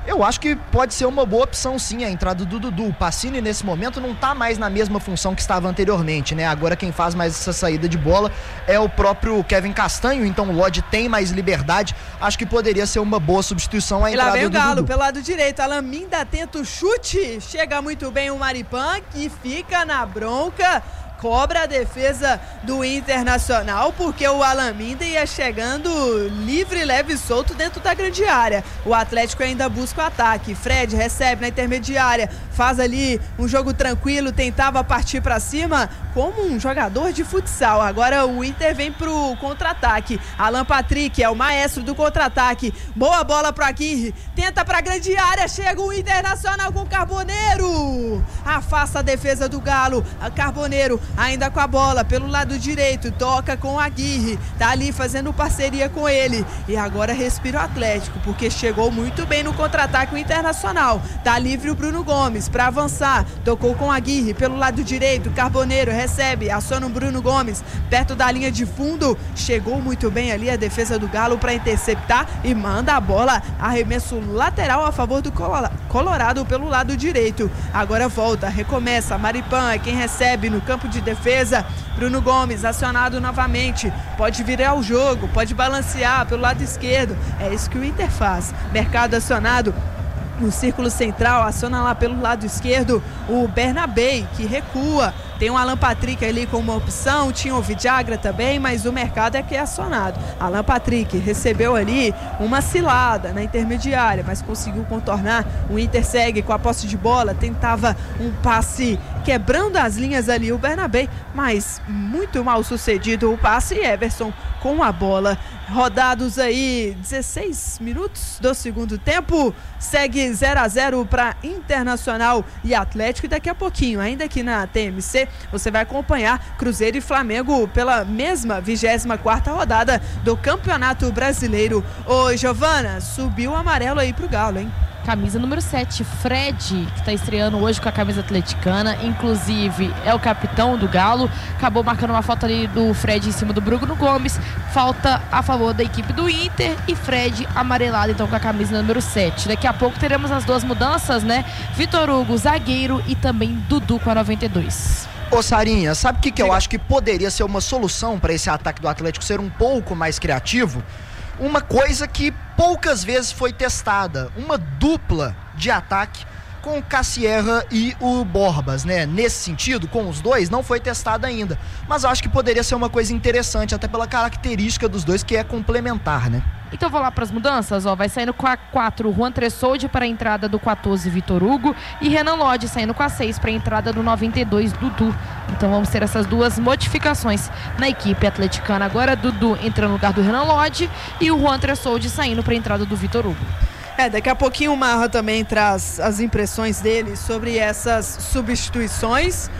Eu acho que pode ser uma boa opção sim a entrada do Dudu. O Pacini nesse momento não tá mais na mesma função que estava anteriormente, né? Agora quem faz mais essa saída de bola é o próprio Kevin Castanho, então o Lodge tem mais liberdade. Acho que poderia ser uma boa substituição a E entrada lá vem o do Galo Dudu. pelo lado direito. Alaminda tenta o chute. Chega muito bem o Maripan, que fica na bronca. Cobra a defesa do Internacional, porque o Alaminda ia chegando livre, leve e solto dentro da grande área. O Atlético ainda busca o ataque. Fred recebe na intermediária, faz ali um jogo tranquilo, tentava partir para cima como um jogador de futsal. Agora o Inter vem pro contra-ataque. Alan Patrick é o maestro do contra-ataque. Boa bola pro Aguirre, tenta pra grande área, chega o Internacional com o Carboneiro. Afasta a defesa do Galo. A Carboneiro ainda com a bola pelo lado direito, toca com o Aguirre, tá ali fazendo parceria com ele, e agora respira o Atlético, porque chegou muito bem no contra-ataque o Internacional. Tá livre o Bruno Gomes para avançar, tocou com o Aguirre pelo lado direito, Carboneiro recebe, aciona o Bruno Gomes perto da linha de fundo, chegou muito bem ali a defesa do Galo para interceptar e manda a bola, arremesso lateral a favor do Colorado pelo lado direito. Agora volta, recomeça, Maripan é quem recebe no campo de defesa, Bruno Gomes acionado novamente, pode virar o jogo, pode balancear pelo lado esquerdo, é isso que o Inter faz. Mercado acionado no círculo central, aciona lá pelo lado esquerdo o Bernabé, que recua. Tem o Alan Patrick ali como uma opção, tinha o Vidagra também, mas o mercado é que é acionado. Alan Patrick recebeu ali uma cilada na intermediária, mas conseguiu contornar. O Inter segue com a posse de bola, tentava um passe quebrando as linhas ali o Bernabé, mas muito mal sucedido o passe, e Everson com a bola. Rodados aí dezesseis minutos do segundo tempo, segue zero a zero para Internacional e Atlético, e daqui a pouquinho, ainda aqui na T M C, você vai acompanhar Cruzeiro e Flamengo pela mesma vigésima quarta rodada do Campeonato Brasileiro. Ô Giovana, subiu o amarelo aí pro Galo, hein? Camisa número sete, Fred, que está estreando hoje com a camisa atleticana, inclusive é o capitão do Galo, acabou marcando uma falta ali do Fred em cima do Bruno Gomes, falta a favor da equipe do Inter, e Fred amarelado então com a camisa número sete. Daqui a pouco teremos as duas mudanças, né? Vitor Hugo, zagueiro, e também Dudu com a noventa e dois. Ô Sarinha, sabe o que, que eu acho que poderia ser uma solução para esse ataque do Atlético ser um pouco mais criativo? Uma coisa que poucas vezes foi testada, uma dupla de ataque com o Cassierra e o Borbas, né? Nesse sentido, com os dois, não foi testada ainda, mas eu acho que poderia ser uma coisa interessante, até pela característica dos dois, que é complementar, né? Então vou lá para as mudanças, ó, vai saindo com a quatro Juan Tressoldi para a entrada do quatorze Vitor Hugo, e Renan Lodge saindo com a seis para a entrada do noventa e dois Dudu. Então vamos ter essas duas modificações na equipe atleticana. Agora Dudu entrando no lugar do Renan Lodge e o Juan Tressoldi saindo para a entrada do Vitor Hugo. É, daqui a pouquinho o Marra também traz as impressões dele sobre essas substituições,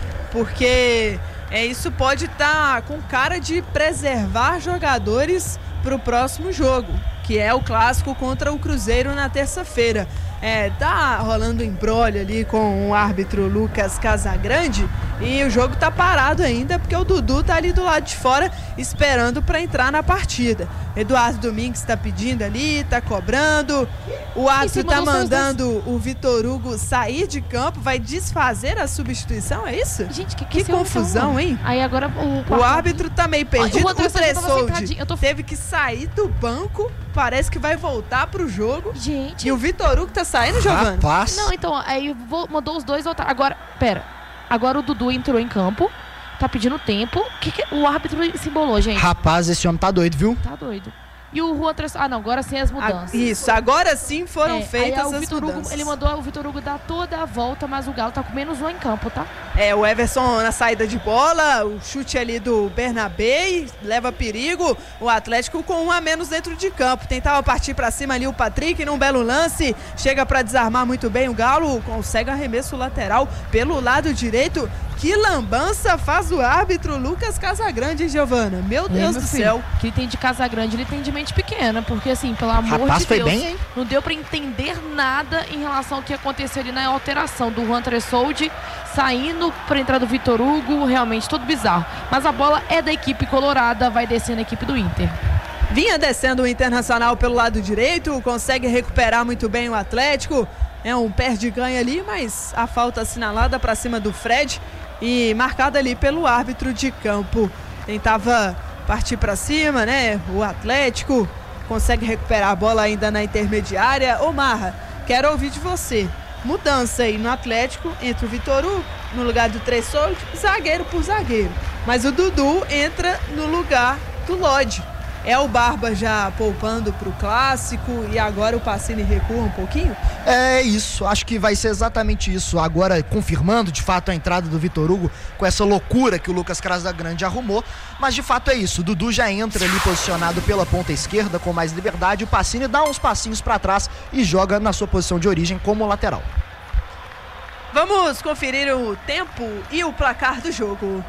porque é, isso pode estar tá com cara de preservar jogadores para o próximo jogo, que é o clássico contra o Cruzeiro na terça-feira. É, tá rolando um embrolho ali com o árbitro Lucas Casagrande, e o jogo tá parado ainda porque o Dudu tá ali do lado de fora esperando para entrar na partida. Eduardo Domingues tá pedindo ali, tá cobrando. O árbitro tá mandando o Vitor Hugo sair de campo, vai desfazer a substituição, é isso? Gente, que, que, que confusão, então, hein? Aí agora o, o árbitro tá meio perdido. O, o Tressoldi tô... teve que sair do banco, parece que vai voltar pro jogo. Gente. E o Vitor Hugo tá saindo, Giovana? Rapaz. Não, então, aí vou, mandou os dois voltar. Agora, pera. Agora o Dudu entrou em campo, tá pedindo tempo. Que que... O árbitro se embolou, gente. Rapaz, esse homem tá doido, viu? Tá doido. E o Juan Tressoldi... Ah, não, agora sim as mudanças. Ah, isso, agora sim foram é, feitas aí, o as Vitor mudanças. Hugo, ele mandou o Vitor Hugo dar toda a volta, mas o Galo tá com menos um em campo, tá? É, o Everson na saída de bola, o chute ali do Bernabé, leva perigo, o Atlético com um a menos dentro de campo. Tentava partir pra cima ali o Patrick num belo lance, chega pra desarmar muito bem o Galo, consegue arremesso lateral pelo lado direito. Que lambança faz o árbitro Lucas Casagrande, hein, Giovana? Meu Deus é, do filho, céu. Que ele tem de Casagrande, ele tem de mente pequena, porque assim, pelo amor Rapaz, de foi Deus, bem, hein? não deu pra entender nada em relação ao que aconteceu ali na alteração do Juan Tressoldi saindo pra entrar do Vitor Hugo, realmente tudo bizarro. Mas a bola é da equipe colorada, vai descendo a equipe do Inter. Vinha descendo o Internacional pelo lado direito, consegue recuperar muito bem o Atlético. É um perde-ganha ali, mas a falta assinalada para cima do Fred e marcada ali pelo árbitro de campo. Tentava partir para cima, né? O Atlético consegue recuperar a bola ainda na intermediária. Ô Marra, quero ouvir de você. Mudança aí no Atlético entre o Vitor Hugo no lugar do Tressoldi, zagueiro por zagueiro. Mas o Dudu entra no lugar do Lodge. É o Barba já poupando pro clássico e agora o Pacini recua um pouquinho? É isso, acho que vai ser exatamente isso. Agora confirmando de fato a entrada do Vitor Hugo com essa loucura que o Lucas Casagrande arrumou, mas de fato é isso. O Dudu já entra ali posicionado pela ponta esquerda com mais liberdade. O Pacini dá uns passinhos para trás e joga na sua posição de origem como lateral. Vamos conferir o tempo e o placar do jogo.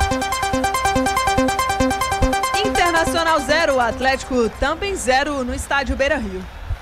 Internacional zero, Atlético também zero no estádio Beira-Rio.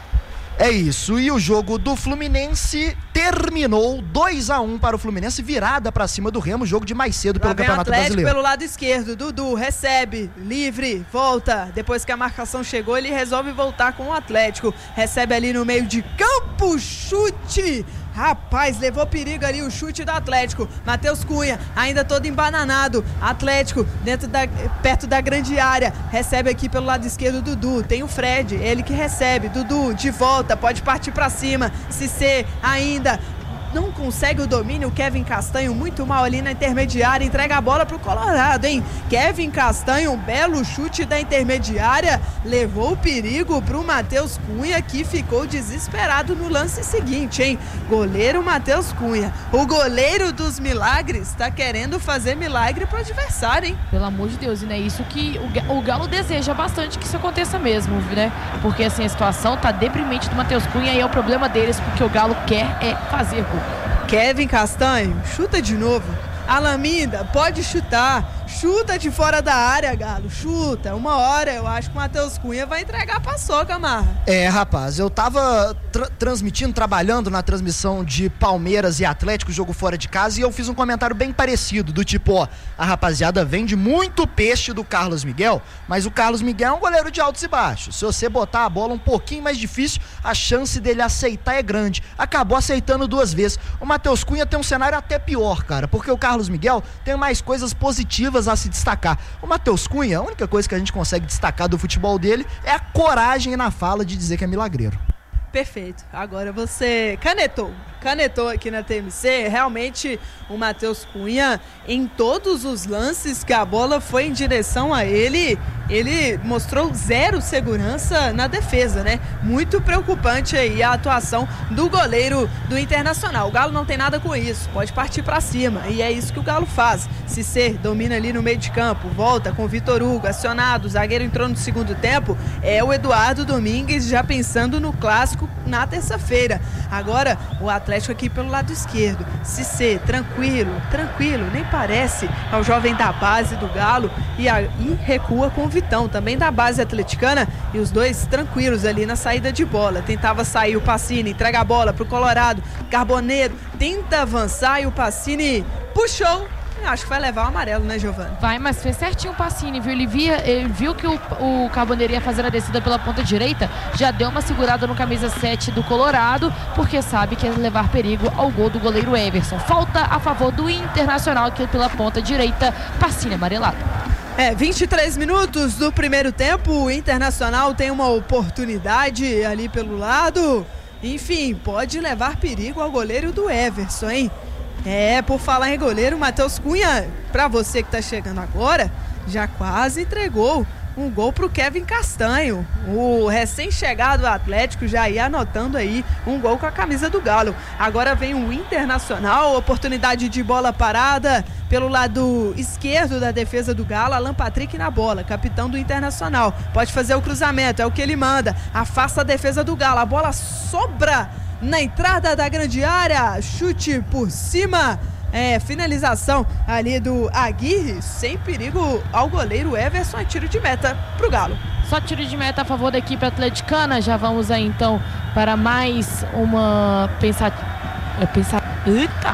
É isso, e o jogo do Fluminense terminou dois a um para o Fluminense, virada para cima do Remo, jogo de mais cedo pelo Campeonato Brasileiro. Pelo lado esquerdo, Dudu recebe, livre, volta, depois que a marcação chegou ele resolve voltar com o Atlético, recebe ali no meio de campo, chute, rapaz, levou perigo ali o chute do Atlético. Matheus Cunha, ainda todo embananado. Atlético, dentro da, perto da grande área. Recebe aqui pelo lado esquerdo Dudu. Tem o Fred, ele que recebe. Dudu, de volta, pode partir pra cima. Cissé, ainda. Não consegue o domínio, o Kevin Castanho muito mal ali na intermediária, entrega a bola pro Colorado, hein? Kevin Castanho, um belo chute da intermediária, levou o perigo pro Matheus Cunha, que ficou desesperado no lance seguinte, hein? Goleiro Matheus Cunha, o goleiro dos milagres, tá querendo fazer milagre pro adversário, hein? Pelo amor de Deus, e não é isso que o Galo deseja bastante que isso aconteça mesmo, né? Porque assim, a situação tá deprimente do Matheus Cunha e é o problema deles, porque o Galo quer é fazer gol. Kevin Castanho, chuta de novo. Alaminda, pode chutar. Chuta de fora da área, Galo. Chuta. Uma hora eu acho que o Matheus Cunha vai entregar a paçoca, Marra. É, rapaz, eu tava tra- transmitindo, trabalhando na transmissão de Palmeiras e Atlético, jogo fora de casa, e eu fiz um comentário bem parecido, do tipo, ó, a rapaziada vende muito peixe do Carlos Miguel, mas o Carlos Miguel é um goleiro de altos e baixos. Se você botar a bola um pouquinho mais difícil, a chance dele aceitar é grande. Acabou aceitando duas vezes. O Matheus Cunha tem um cenário até pior, cara, porque o Carlos Miguel tem mais coisas positivas a se destacar. O Matheus Cunha, a única coisa que a gente consegue destacar do futebol dele é a coragem na fala de dizer que é milagreiro. Perfeito. Agora você canetou. Canetou aqui na T M C. Realmente o Matheus Cunha, em todos os lances que a bola foi em direção a ele, ele mostrou zero segurança na defesa, né? Muito preocupante aí a atuação do goleiro do Internacional. O Galo não tem nada com isso, pode partir pra cima, e é isso que o Galo faz. Cissé domina ali no meio de campo, volta com o Vitor Hugo, acionado, o zagueiro entrou no segundo tempo, é o Eduardo Domingues já pensando no clássico na terça-feira. Agora o Atlético aqui pelo lado esquerdo, Cissé, tranquilo, tranquilo, nem parece ao jovem da base do Galo, e, a, e recua com o Vitão, também da base atleticana, e os dois tranquilos ali na saída de bola. Tentava sair o Pacini, entrega a bola pro Colorado, Carboneiro tenta avançar e o Pacini puxou. Acho que vai levar o amarelo, né, Giovana? Vai, mas fez certinho o Pacini, viu? Ele, via, ele viu que o, o Carboneiro ia fazer a descida pela ponta direita, já deu uma segurada no camisa sete do Colorado, porque sabe que ia levar perigo ao gol do goleiro Everson. Falta a favor do Internacional, que pela ponta direita, Pacini amarelado. É, vinte e três minutos do primeiro tempo, o Internacional tem uma oportunidade ali pelo lado, enfim, pode levar perigo ao goleiro do Everson, hein? É, por falar em goleiro, Matheus Cunha, pra você que tá chegando agora, já quase entregou um gol pro Kevin Castanho. O recém-chegado Atlético já ia anotando aí um gol com a camisa do Galo. Agora vem o Internacional, oportunidade de bola parada pelo lado esquerdo da defesa do Galo, Alan Patrick na bola, capitão do Internacional. Pode fazer o cruzamento, é o que ele manda, afasta a defesa do Galo, a bola sobra na entrada da grande área, chute por cima, é, finalização ali do Aguirre, sem perigo ao goleiro Everson, é tiro de meta pro Galo. Só tiro de meta a favor da equipe atleticana. Já vamos aí então para mais uma pensar, pensar, eita,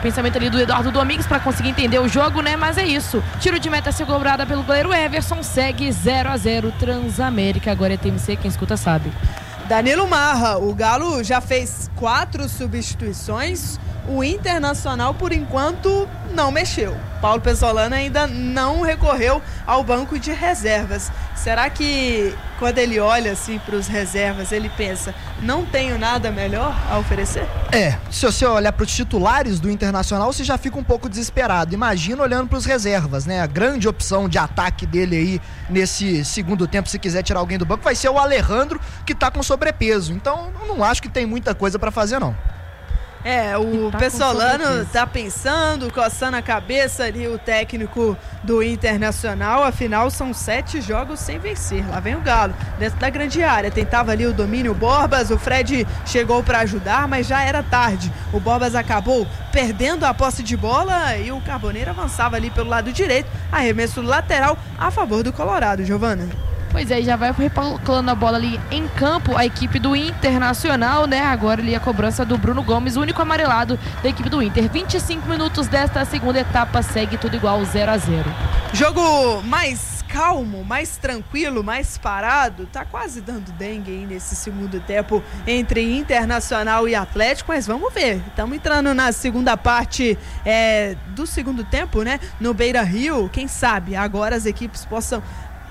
pensamento ali do Eduardo Domingues pra conseguir entender o jogo, né? Mas é isso. Tiro de meta ser cobrada pelo goleiro Everson, segue zero a zero Transamérica. Agora é T M C, quem escuta sabe. Danilo Marra, o Galo já fez quatro substituições. O Internacional, por enquanto, não mexeu. Paulo Pesolano ainda não recorreu ao banco de reservas. Será que, quando ele olha assim para os reservas, ele pensa, não tenho nada melhor a oferecer? É, se você olhar para os titulares do Internacional, você já fica um pouco desesperado. Imagina olhando para os reservas, né? A grande opção de ataque dele aí nesse segundo tempo, se quiser tirar alguém do banco, vai ser o Alejandro, que tá com sobrepeso. Então, eu não acho que tem muita coisa para fazer, não. É, o tá Pesolano tá pensando, coçando a cabeça ali, o técnico do Internacional. Afinal, são sete jogos sem vencer. Lá vem o Galo, dentro da grande área. Tentava ali o domínio Borbas, o Fred chegou para ajudar, mas já era tarde. O Borbas acabou perdendo a posse de bola e o Carboneiro avançava ali pelo lado direito. Arremesso lateral a favor do Colorado, Giovana. Pois é, já vai recolando a bola ali em campo a equipe do Internacional, né? Agora ali a cobrança do Bruno Gomes, o único amarelado da equipe do Inter. vinte e cinco minutos desta segunda etapa, segue tudo igual, zero a zero. Jogo mais calmo, mais tranquilo, mais parado. Tá quase dando dengue aí nesse segundo tempo entre Internacional e Atlético, mas vamos ver. Estamos entrando na segunda parte é, do segundo tempo, né? No Beira-Rio. Quem sabe agora as equipes possam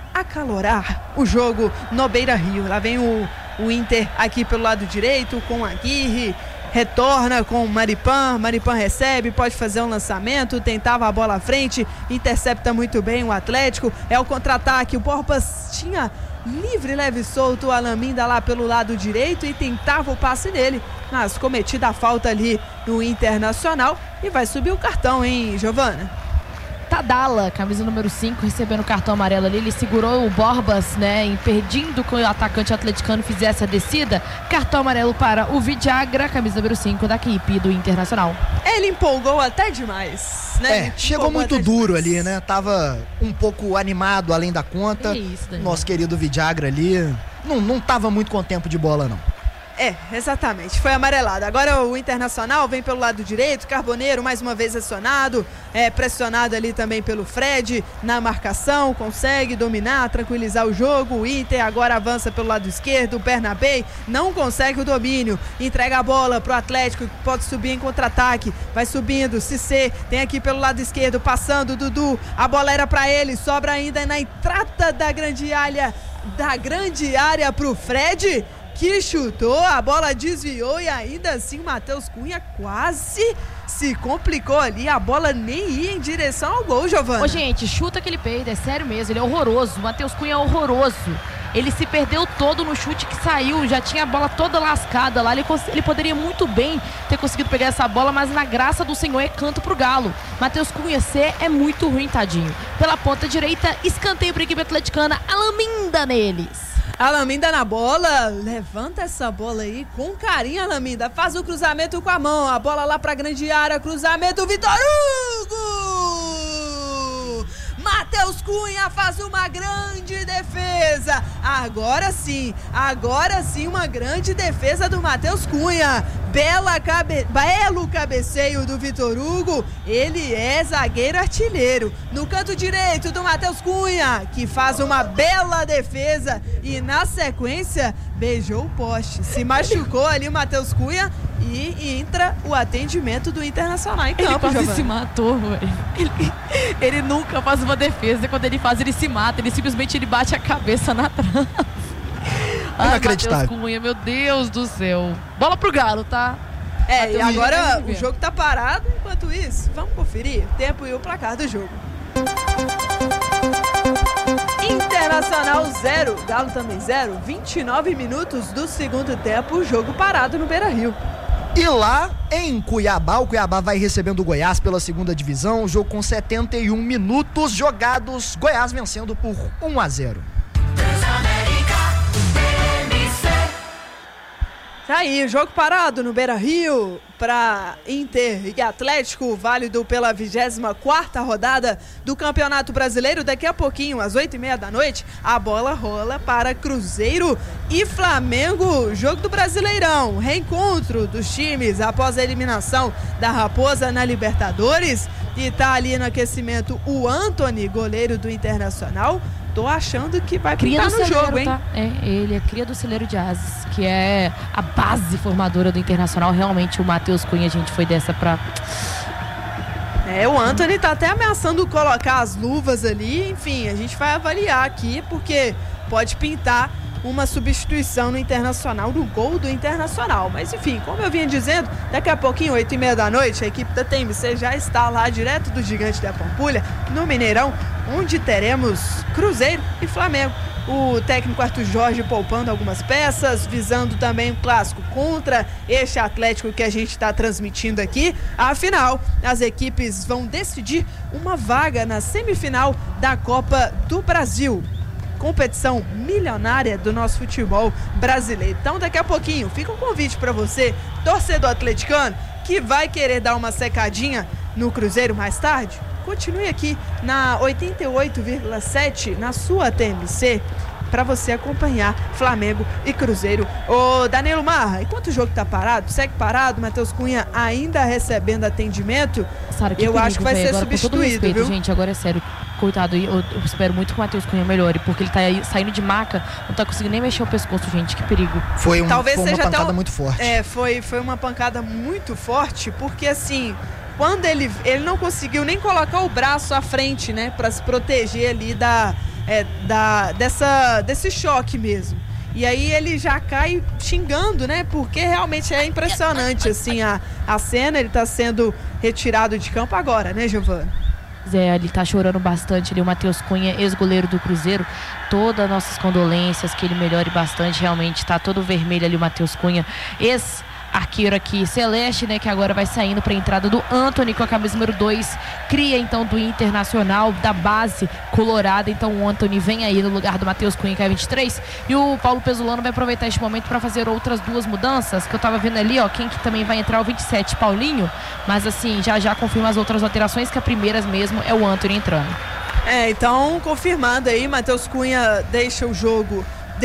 acalorar o jogo no Beira-Rio. Lá vem o, o Inter aqui pelo lado direito com Aguirre, retorna com Maripan, Maripan recebe, pode fazer um lançamento, tentava a bola à frente, intercepta muito bem o Atlético, é o contra-ataque, o Borbas tinha livre, leve e solto o Alaminda lá pelo lado direito e tentava o passe nele, mas cometida a falta ali no Internacional e vai subir o cartão, hein, Giovana? Tadala, camisa número cinco, recebendo o cartão amarelo ali, ele segurou o Borbas, né, impedindo que o atacante atleticano fizesse a descida. Cartão amarelo para o Vidagra, camisa número cinco da equipe do Internacional. Ele empolgou até demais, né? É, chegou muito duro demais ali, né? Tava um pouco animado além da conta. Que isso, Daniel. Nosso querido Vidagra ali não, não tava muito com tempo de bola, não. É, exatamente, foi amarelado. Agora o Internacional vem pelo lado direito, Carboneiro mais uma vez acionado, é, pressionado ali também pelo Fred na marcação, consegue dominar, tranquilizar o jogo. O Inter agora avança pelo lado esquerdo, o Bernabé não consegue o domínio, entrega a bola pro Atlético, que pode subir em contra-ataque, vai subindo, Cissé tem aqui pelo lado esquerdo, passando, Dudu, a bola era pra ele, sobra ainda na entrada da grande área, da grande área pro Fred, que chutou, a bola desviou e ainda assim o Matheus Cunha quase se complicou ali, a bola nem ia em direção ao gol, Giovana. Ô gente, chuta que ele peida, é sério mesmo, ele é horroroso, o Matheus Cunha é horroroso. Ele se perdeu todo no chute que saiu, já tinha a bola toda lascada lá, ele, ele poderia muito bem ter conseguido pegar essa bola, mas na graça do Senhor é canto pro Galo. Matheus Cunha C é muito ruim, tadinho. Pela ponta direita, escanteio pra equipe atleticana, Alaminda neles. Alaminda na bola, levanta essa bola aí com carinho, Alaminda, faz o cruzamento com a mão, a bola lá pra grande área, cruzamento, Vitor Hugo! Matheus Cunha faz uma grande defesa, agora sim, agora sim uma grande defesa do Matheus Cunha, Bela cabe... belo cabeceio do Vitor Hugo, ele é zagueiro artilheiro, no canto direito do Matheus Cunha, que faz uma bela defesa e na sequência beijou o poste, se machucou ali o Matheus Cunha e entra o atendimento do Internacional em campo. Ele quase Giovana. se matou, velho. Ele, ele nunca faz uma defesa, quando ele faz ele se mata, ele simplesmente ele bate a cabeça na trave. Inacreditável. Matheus Cunha, meu Deus do céu. Bola pro Galo, tá? É, Matheus e agora Cunha. o jogo tá parado, enquanto isso, vamos conferir o tempo e o placar do jogo. Internacional zero, Galo também zero, vinte e nove minutos do segundo tempo, jogo parado no Beira-Rio. E lá em Cuiabá, o Cuiabá vai recebendo o Goiás pela segunda divisão, jogo com setenta e um minutos jogados, Goiás vencendo por um a zero. Tá aí, jogo parado no Beira-Rio para Inter e Atlético, válido pela vigésima quarta rodada do Campeonato Brasileiro. Daqui a pouquinho, às oito e meia da noite, a bola rola para Cruzeiro e Flamengo, jogo do Brasileirão, reencontro dos times após a eliminação da Raposa na Libertadores. E tá ali no aquecimento o Antony, goleiro do Internacional. Tô achando que vai cria pintar no celeiro, jogo, hein? Tá? É, ele é cria do Celeiro de Ases, que é a base formadora do Internacional. Realmente o Matheus Cunha, a gente foi dessa pra... É, o Antony tá até ameaçando colocar as luvas ali. Enfim, a gente vai avaliar aqui, porque pode pintar uma substituição no Internacional, no gol do Internacional. Mas enfim, como eu vinha dizendo, daqui a pouquinho, oito e meia da noite, a equipe da T M C já está lá direto do Gigante da Pampulha, no Mineirão, onde teremos Cruzeiro e Flamengo. O técnico Arthur Jorge poupando algumas peças, visando também o clássico contra este Atlético que a gente está transmitindo aqui. Afinal, as equipes vão decidir uma vaga na semifinal da Copa do Brasil, competição milionária do nosso futebol brasileiro. Então, daqui a pouquinho, fica um convite para você, torcedor atleticano, que vai querer dar uma secadinha no Cruzeiro mais tarde. Continue aqui na oitenta e oito vírgula sete, na sua T M C, para você acompanhar Flamengo e Cruzeiro. Ô Danilo Marra, enquanto o jogo tá parado, segue parado, Matheus Cunha ainda recebendo atendimento, Sara, que eu perigo, acho que vai véio. ser agora, substituído, com todo respeito, viu? gente, agora é sério. Coitado, eu, eu espero muito que o Matheus Cunha melhore, porque ele tá aí, saindo de maca, não tá conseguindo nem mexer o pescoço, gente, que perigo. Foi, um, Talvez foi uma seja pancada até um, muito forte. É, foi, foi uma pancada muito forte, porque assim, quando ele, ele não conseguiu nem colocar o braço à frente, né, pra se proteger ali da, é, da, dessa, desse choque mesmo. E aí ele já cai xingando, né, porque realmente é impressionante, assim, a, a cena. Ele tá sendo retirado de campo agora, né, Giovana? Zé, ele tá chorando bastante ali, o Matheus Cunha, ex-goleiro do Cruzeiro. Todas as nossas condolências, que ele melhore bastante, realmente tá todo vermelho ali o Matheus Cunha, ex arqueiro aqui, Celeste, né, que agora vai saindo para a entrada do Antony com a camisa número dois, cria então do Internacional, da base colorada. Então o Antony vem aí no lugar do Matheus Cunha, que é vinte e três, e o Paulo Pesolano vai aproveitar este momento para fazer outras duas mudanças, que eu tava vendo ali, ó, quem que também vai entrar, o vinte e sete, Paulinho, mas assim, já já confirma as outras alterações, que a primeira mesmo é o Antony entrando. É, então, confirmado aí, Matheus Cunha deixa o jogo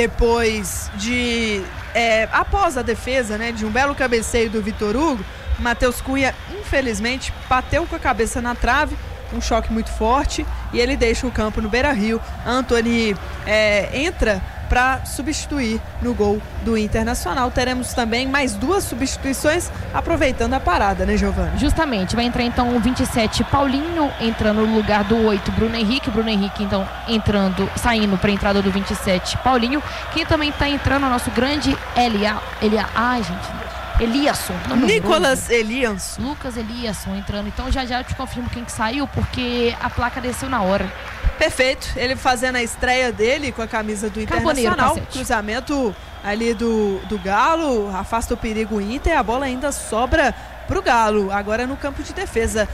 depois de... É, após a defesa, né, de um belo cabeceio do Vitor Hugo. Matheus Cunha, infelizmente, bateu com a cabeça na trave, um choque muito forte, e ele deixa o campo no Beira-Rio. Antony é, entra para substituir no gol do Internacional. Teremos também mais duas substituições, aproveitando a parada, né, Giovana? Justamente, vai entrar então o vinte e sete, Paulinho, entrando no lugar do oito, Bruno Henrique. Bruno Henrique, então, entrando, saindo para a entrada do vinte e sete, Paulinho. Quem também está entrando, o nosso grande Elia, Elia, ai, gente... Eliasson, Nicolas Eliasson. Lucas Eliasson entrando. Então já já eu te confirmo quem que saiu, porque a placa desceu na hora. Perfeito, ele fazendo a estreia dele com a camisa do Internacional. Cruzamento ali do, do Galo, afasta o perigo Inter, e a bola ainda sobra pro Galo, agora no campo de defesa.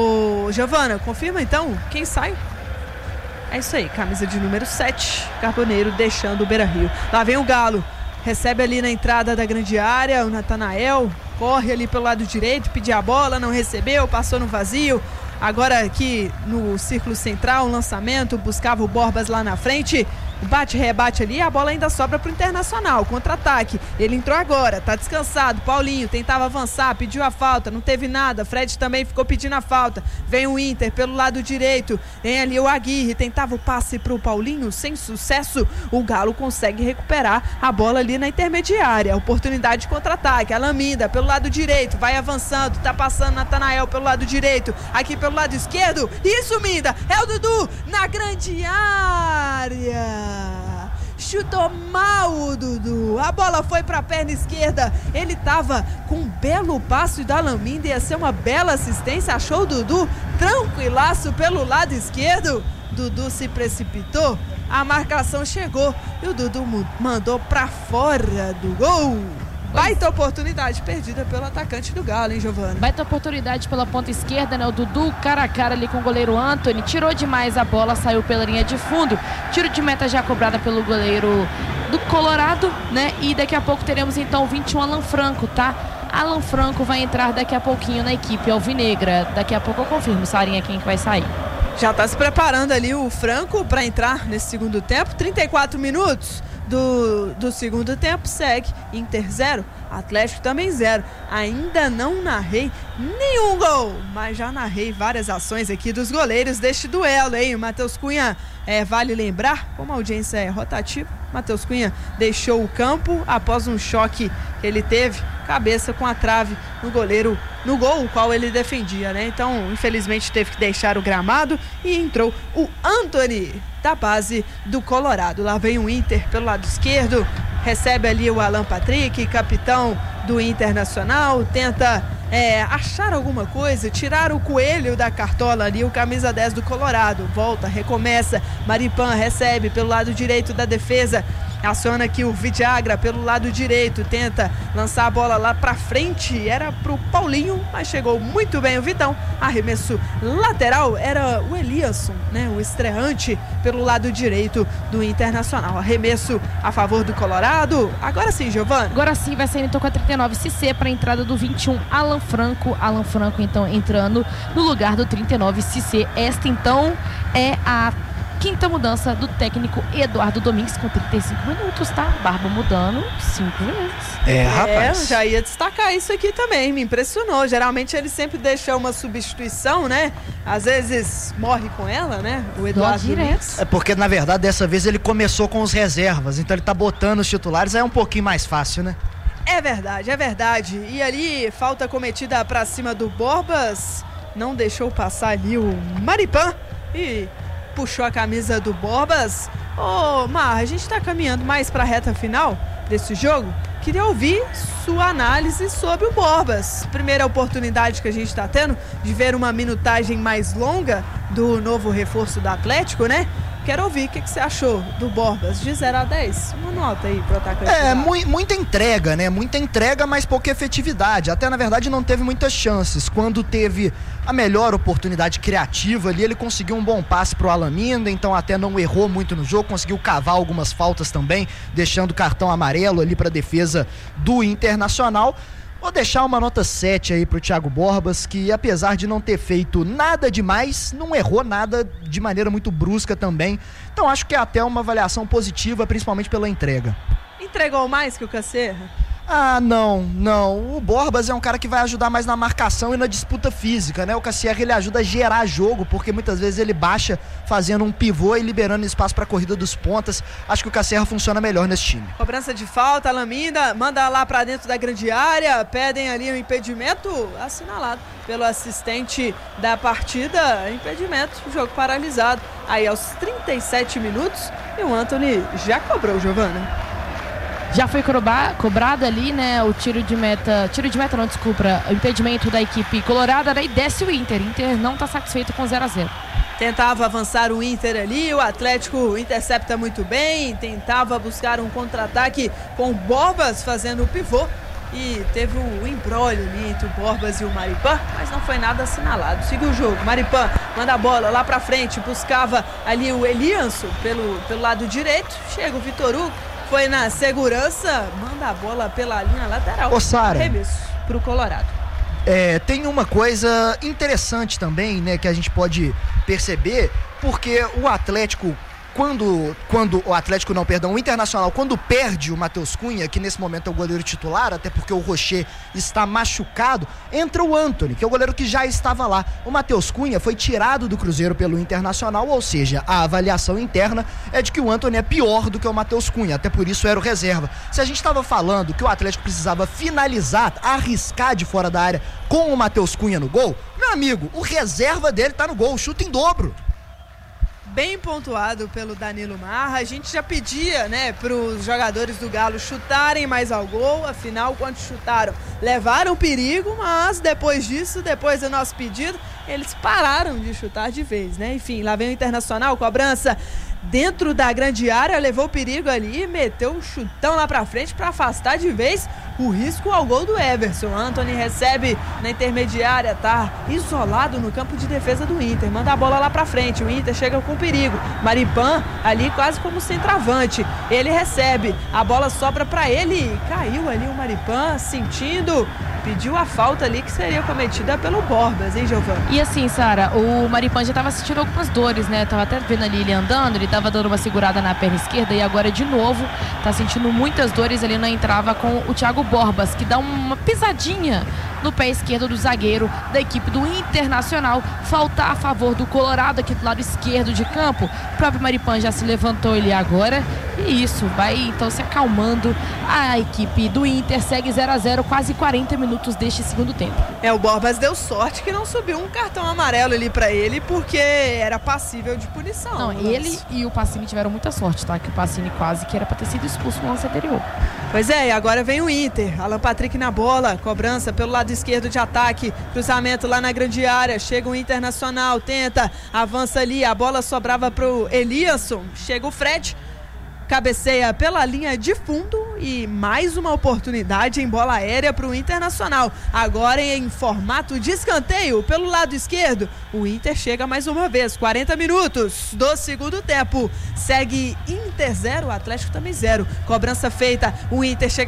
Ô Giovana, confirma então quem sai? É isso aí, camisa de número sete, Carboneiro deixando o Beira-Rio. Lá vem o Galo. Recebe ali na entrada da grande área, o Natanael corre ali pelo lado direito, pediu a bola, não recebeu, passou no vazio. Agora aqui no círculo central, um lançamento, buscava o Borbas lá na frente. Bate, rebate ali, a bola ainda sobra pro Internacional, contra-ataque. Ele entrou agora, tá descansado. Paulinho tentava avançar, pediu a falta, não teve nada. Fred também ficou pedindo a falta. Vem o Inter pelo lado direito, vem ali o Aguirre, tentava o passe pro Paulinho, sem sucesso. O Galo consegue recuperar a bola ali na intermediária. Oportunidade de contra-ataque. Alain Minda pelo lado direito, vai avançando, tá passando Natanael pelo lado direito, aqui pelo lado esquerdo. Isso, Minda, é o Dudu na grande área. Chutou mal o Dudu, a bola foi para a perna esquerda. Ele tava com um belo passo da Alain Minda, ia ser uma bela assistência. Achou o Dudu tranquilaço pelo lado esquerdo. Dudu se precipitou, a marcação chegou e o Dudu mandou para fora do gol. Baita oportunidade perdida pelo atacante do Galo, hein, Giovana? Baita oportunidade pela ponta esquerda, né? O Dudu cara a cara ali com o goleiro Antony. Tirou demais a bola, saiu pela linha de fundo. Tiro de meta já cobrada pelo goleiro do Colorado, né? E daqui a pouco teremos então o vinte e um Alan Franco, tá? Alan Franco vai entrar daqui a pouquinho na equipe alvinegra. Daqui a pouco eu confirmo, Sarinha, quem que vai sair. Já está se preparando ali o Franco para entrar nesse segundo tempo. trinta e quatro minutos do, do segundo tempo, segue Inter zero, Atlético também zero. Ainda não narrei nenhum gol, mas já narrei várias ações aqui dos goleiros deste duelo, hein? O Matheus Cunha, é, vale lembrar, como a audiência é rotativa, Matheus Cunha deixou o campo após um choque que ele teve, cabeça com a trave no goleiro, no gol o qual ele defendia, né? Então, infelizmente, teve que deixar o gramado e entrou o Anthony, da base do Colorado. Lá vem o Inter pelo lado esquerdo, recebe ali o Alan Patrick, capitão do Internacional, tenta é, achar alguma coisa, tirar o coelho da cartola ali, o camisa dez do Colorado, volta, recomeça, Maripan recebe pelo lado direito da defesa, aciona aqui o Vidagra pelo lado direito, tenta lançar a bola lá pra frente, era pro Paulinho, mas chegou muito bem o Vitão, arremesso lateral, era o Eliasson, né, o estreante pelo lado direito do Internacional, arremesso a favor do Colorado. Agora sim, Giovana. Agora sim, vai sair então com a trinta e nove Cissé para a entrada do vinte e um Alan Franco, Alan Franco então entrando no lugar do trinta e nove Cissé. Esta então é a quinta mudança do técnico Eduardo Domingues, com trinta e cinco minutos, tá? Barba mudando cinco vezes. É, rapaz. É, já ia destacar isso aqui também, me impressionou. Geralmente ele sempre deixa uma substituição, né? Às vezes morre com ela, né? O Eduardo Domingues. É porque, na verdade, dessa vez ele começou com os reservas, então ele tá botando os titulares, aí é um pouquinho mais fácil, né? É verdade, é verdade. E ali, falta cometida pra cima do Borbas, não deixou passar ali o Maripan e puxou a camisa do Borbas. Ô, Mar, a gente tá caminhando mais pra reta final desse jogo. Queria ouvir sua análise sobre o Borbas. Primeira oportunidade que a gente tá tendo de ver uma minutagem mais longa do novo reforço do Atlético, né? Quero ouvir o que, que você achou do Borbas, de zero a dez. Uma nota aí pro atacante. É, mu muita entrega, né? Muita entrega, mas pouca efetividade. Até, na verdade, não teve muitas chances. Quando teve a melhor oportunidade criativa ali, ele conseguiu um bom passe pro Alaminda, então até não errou muito no jogo, conseguiu cavar algumas faltas também, deixando cartão amarelo ali pra defesa do Internacional. Vou deixar uma nota sete aí pro Thiago Borbas, que apesar de não ter feito nada demais, não errou nada de maneira muito brusca também. Então acho que é até uma avaliação positiva, principalmente pela entrega. Entregou mais que o Cacerra? Ah, não, não. O Borbas é um cara que vai ajudar mais na marcação e na disputa física, né? O Cassier, ele ajuda a gerar jogo, porque muitas vezes ele baixa fazendo um pivô e liberando espaço para a corrida dos pontas. Acho que o Cassier funciona melhor nesse time. Cobrança de falta, Alaminda manda lá para dentro da grande área, pedem ali o impedimento assinalado pelo assistente da partida, impedimento, jogo paralisado. Aí aos trinta e sete minutos e o Anthony já cobrou, Giovana. Já foi cobrado ali, né, o tiro de meta, tiro de meta não, desculpa, o impedimento da equipe colorada, daí desce o Inter, Inter não tá satisfeito com zero a zero. Tentava avançar o Inter ali, o Atlético intercepta muito bem, tentava buscar um contra-ataque com o Borbas fazendo o pivô e teve um embrólio ali entre o Borbas e o Maripan, mas não foi nada assinalado. Seguiu o jogo, Maripan manda a bola lá pra frente, buscava ali o Elianso pelo, pelo lado direito, chega o Vitor Hugo, foi na segurança, manda a bola pela linha lateral. Ô, Sara, arremesso pro Colorado. É, tem uma coisa interessante também, né, que a gente pode perceber, porque o Atlético, quando, quando o Atlético não, perdão, o Internacional, quando perde o Matheus Cunha, que nesse momento é o goleiro titular, até porque o Rocher está machucado, entra o Anthony, que é o goleiro que já estava lá. O Matheus Cunha foi tirado do Cruzeiro pelo Internacional, ou seja, a avaliação interna é de que o Anthony é pior do que o Matheus Cunha, até por isso era o reserva. Se a gente estava falando que o Atlético precisava finalizar, arriscar de fora da área com o Matheus Cunha no gol, meu amigo, o reserva dele tá no gol, chuta em dobro. Bem pontuado pelo Danilo Marra. A gente já pedia, né, para os jogadores do Galo chutarem mais ao gol. Afinal, quando chutaram, levaram perigo, mas depois disso, depois do nosso pedido, eles pararam de chutar de vez, né? Enfim, lá vem o Internacional, cobrança dentro da grande área, levou perigo ali, meteu um chutão lá pra frente para afastar de vez o risco ao gol do Everson. Antony recebe na intermediária, tá isolado no campo de defesa do Inter, manda a bola lá pra frente, o Inter chega com perigo, Maripan ali quase como centroavante, ele recebe, a bola sobra pra ele, caiu ali o Maripan, sentindo, pediu a falta ali que seria cometida pelo Borbas, hein, Giovana? E assim, Sara, o Maripan já tava sentindo algumas dores, né? Tava até vendo ali ele andando, ele tava dando uma segurada na perna esquerda e agora de novo tá sentindo muitas dores ali na entrada com o Thiago Borbas, que dá uma pisadinha no pé esquerdo do zagueiro da equipe do Internacional. Falta a favor do Colorado aqui do lado esquerdo de campo. O próprio Maripan já se levantou ali agora. E isso vai então se acalmando. A equipe do Inter segue zero a zero, quase quarenta minutos deste segundo tempo. É, o Borbas deu sorte que não subiu um cartão amarelo ali pra ele, porque era passível de punição. Não, mas... ele e o Pacini tiveram muita sorte, tá? Que o Pacini quase que era pra ter sido expulso no lance anterior. Pois é, e agora vem o Inter. Alan Patrick na bola, cobrança pelo lado esquerdo de ataque, cruzamento lá na grande área, chega o Internacional, tenta, avança ali, a bola sobrava pro Eliasson, chega o Fred, cabeceia pela linha de fundo e mais uma oportunidade em bola aérea para o Internacional. Agora em formato de escanteio pelo lado esquerdo. O Inter chega mais uma vez. quarenta minutos do segundo tempo. Segue Inter zero, Atlético também zero. Cobrança feita. O Inter chega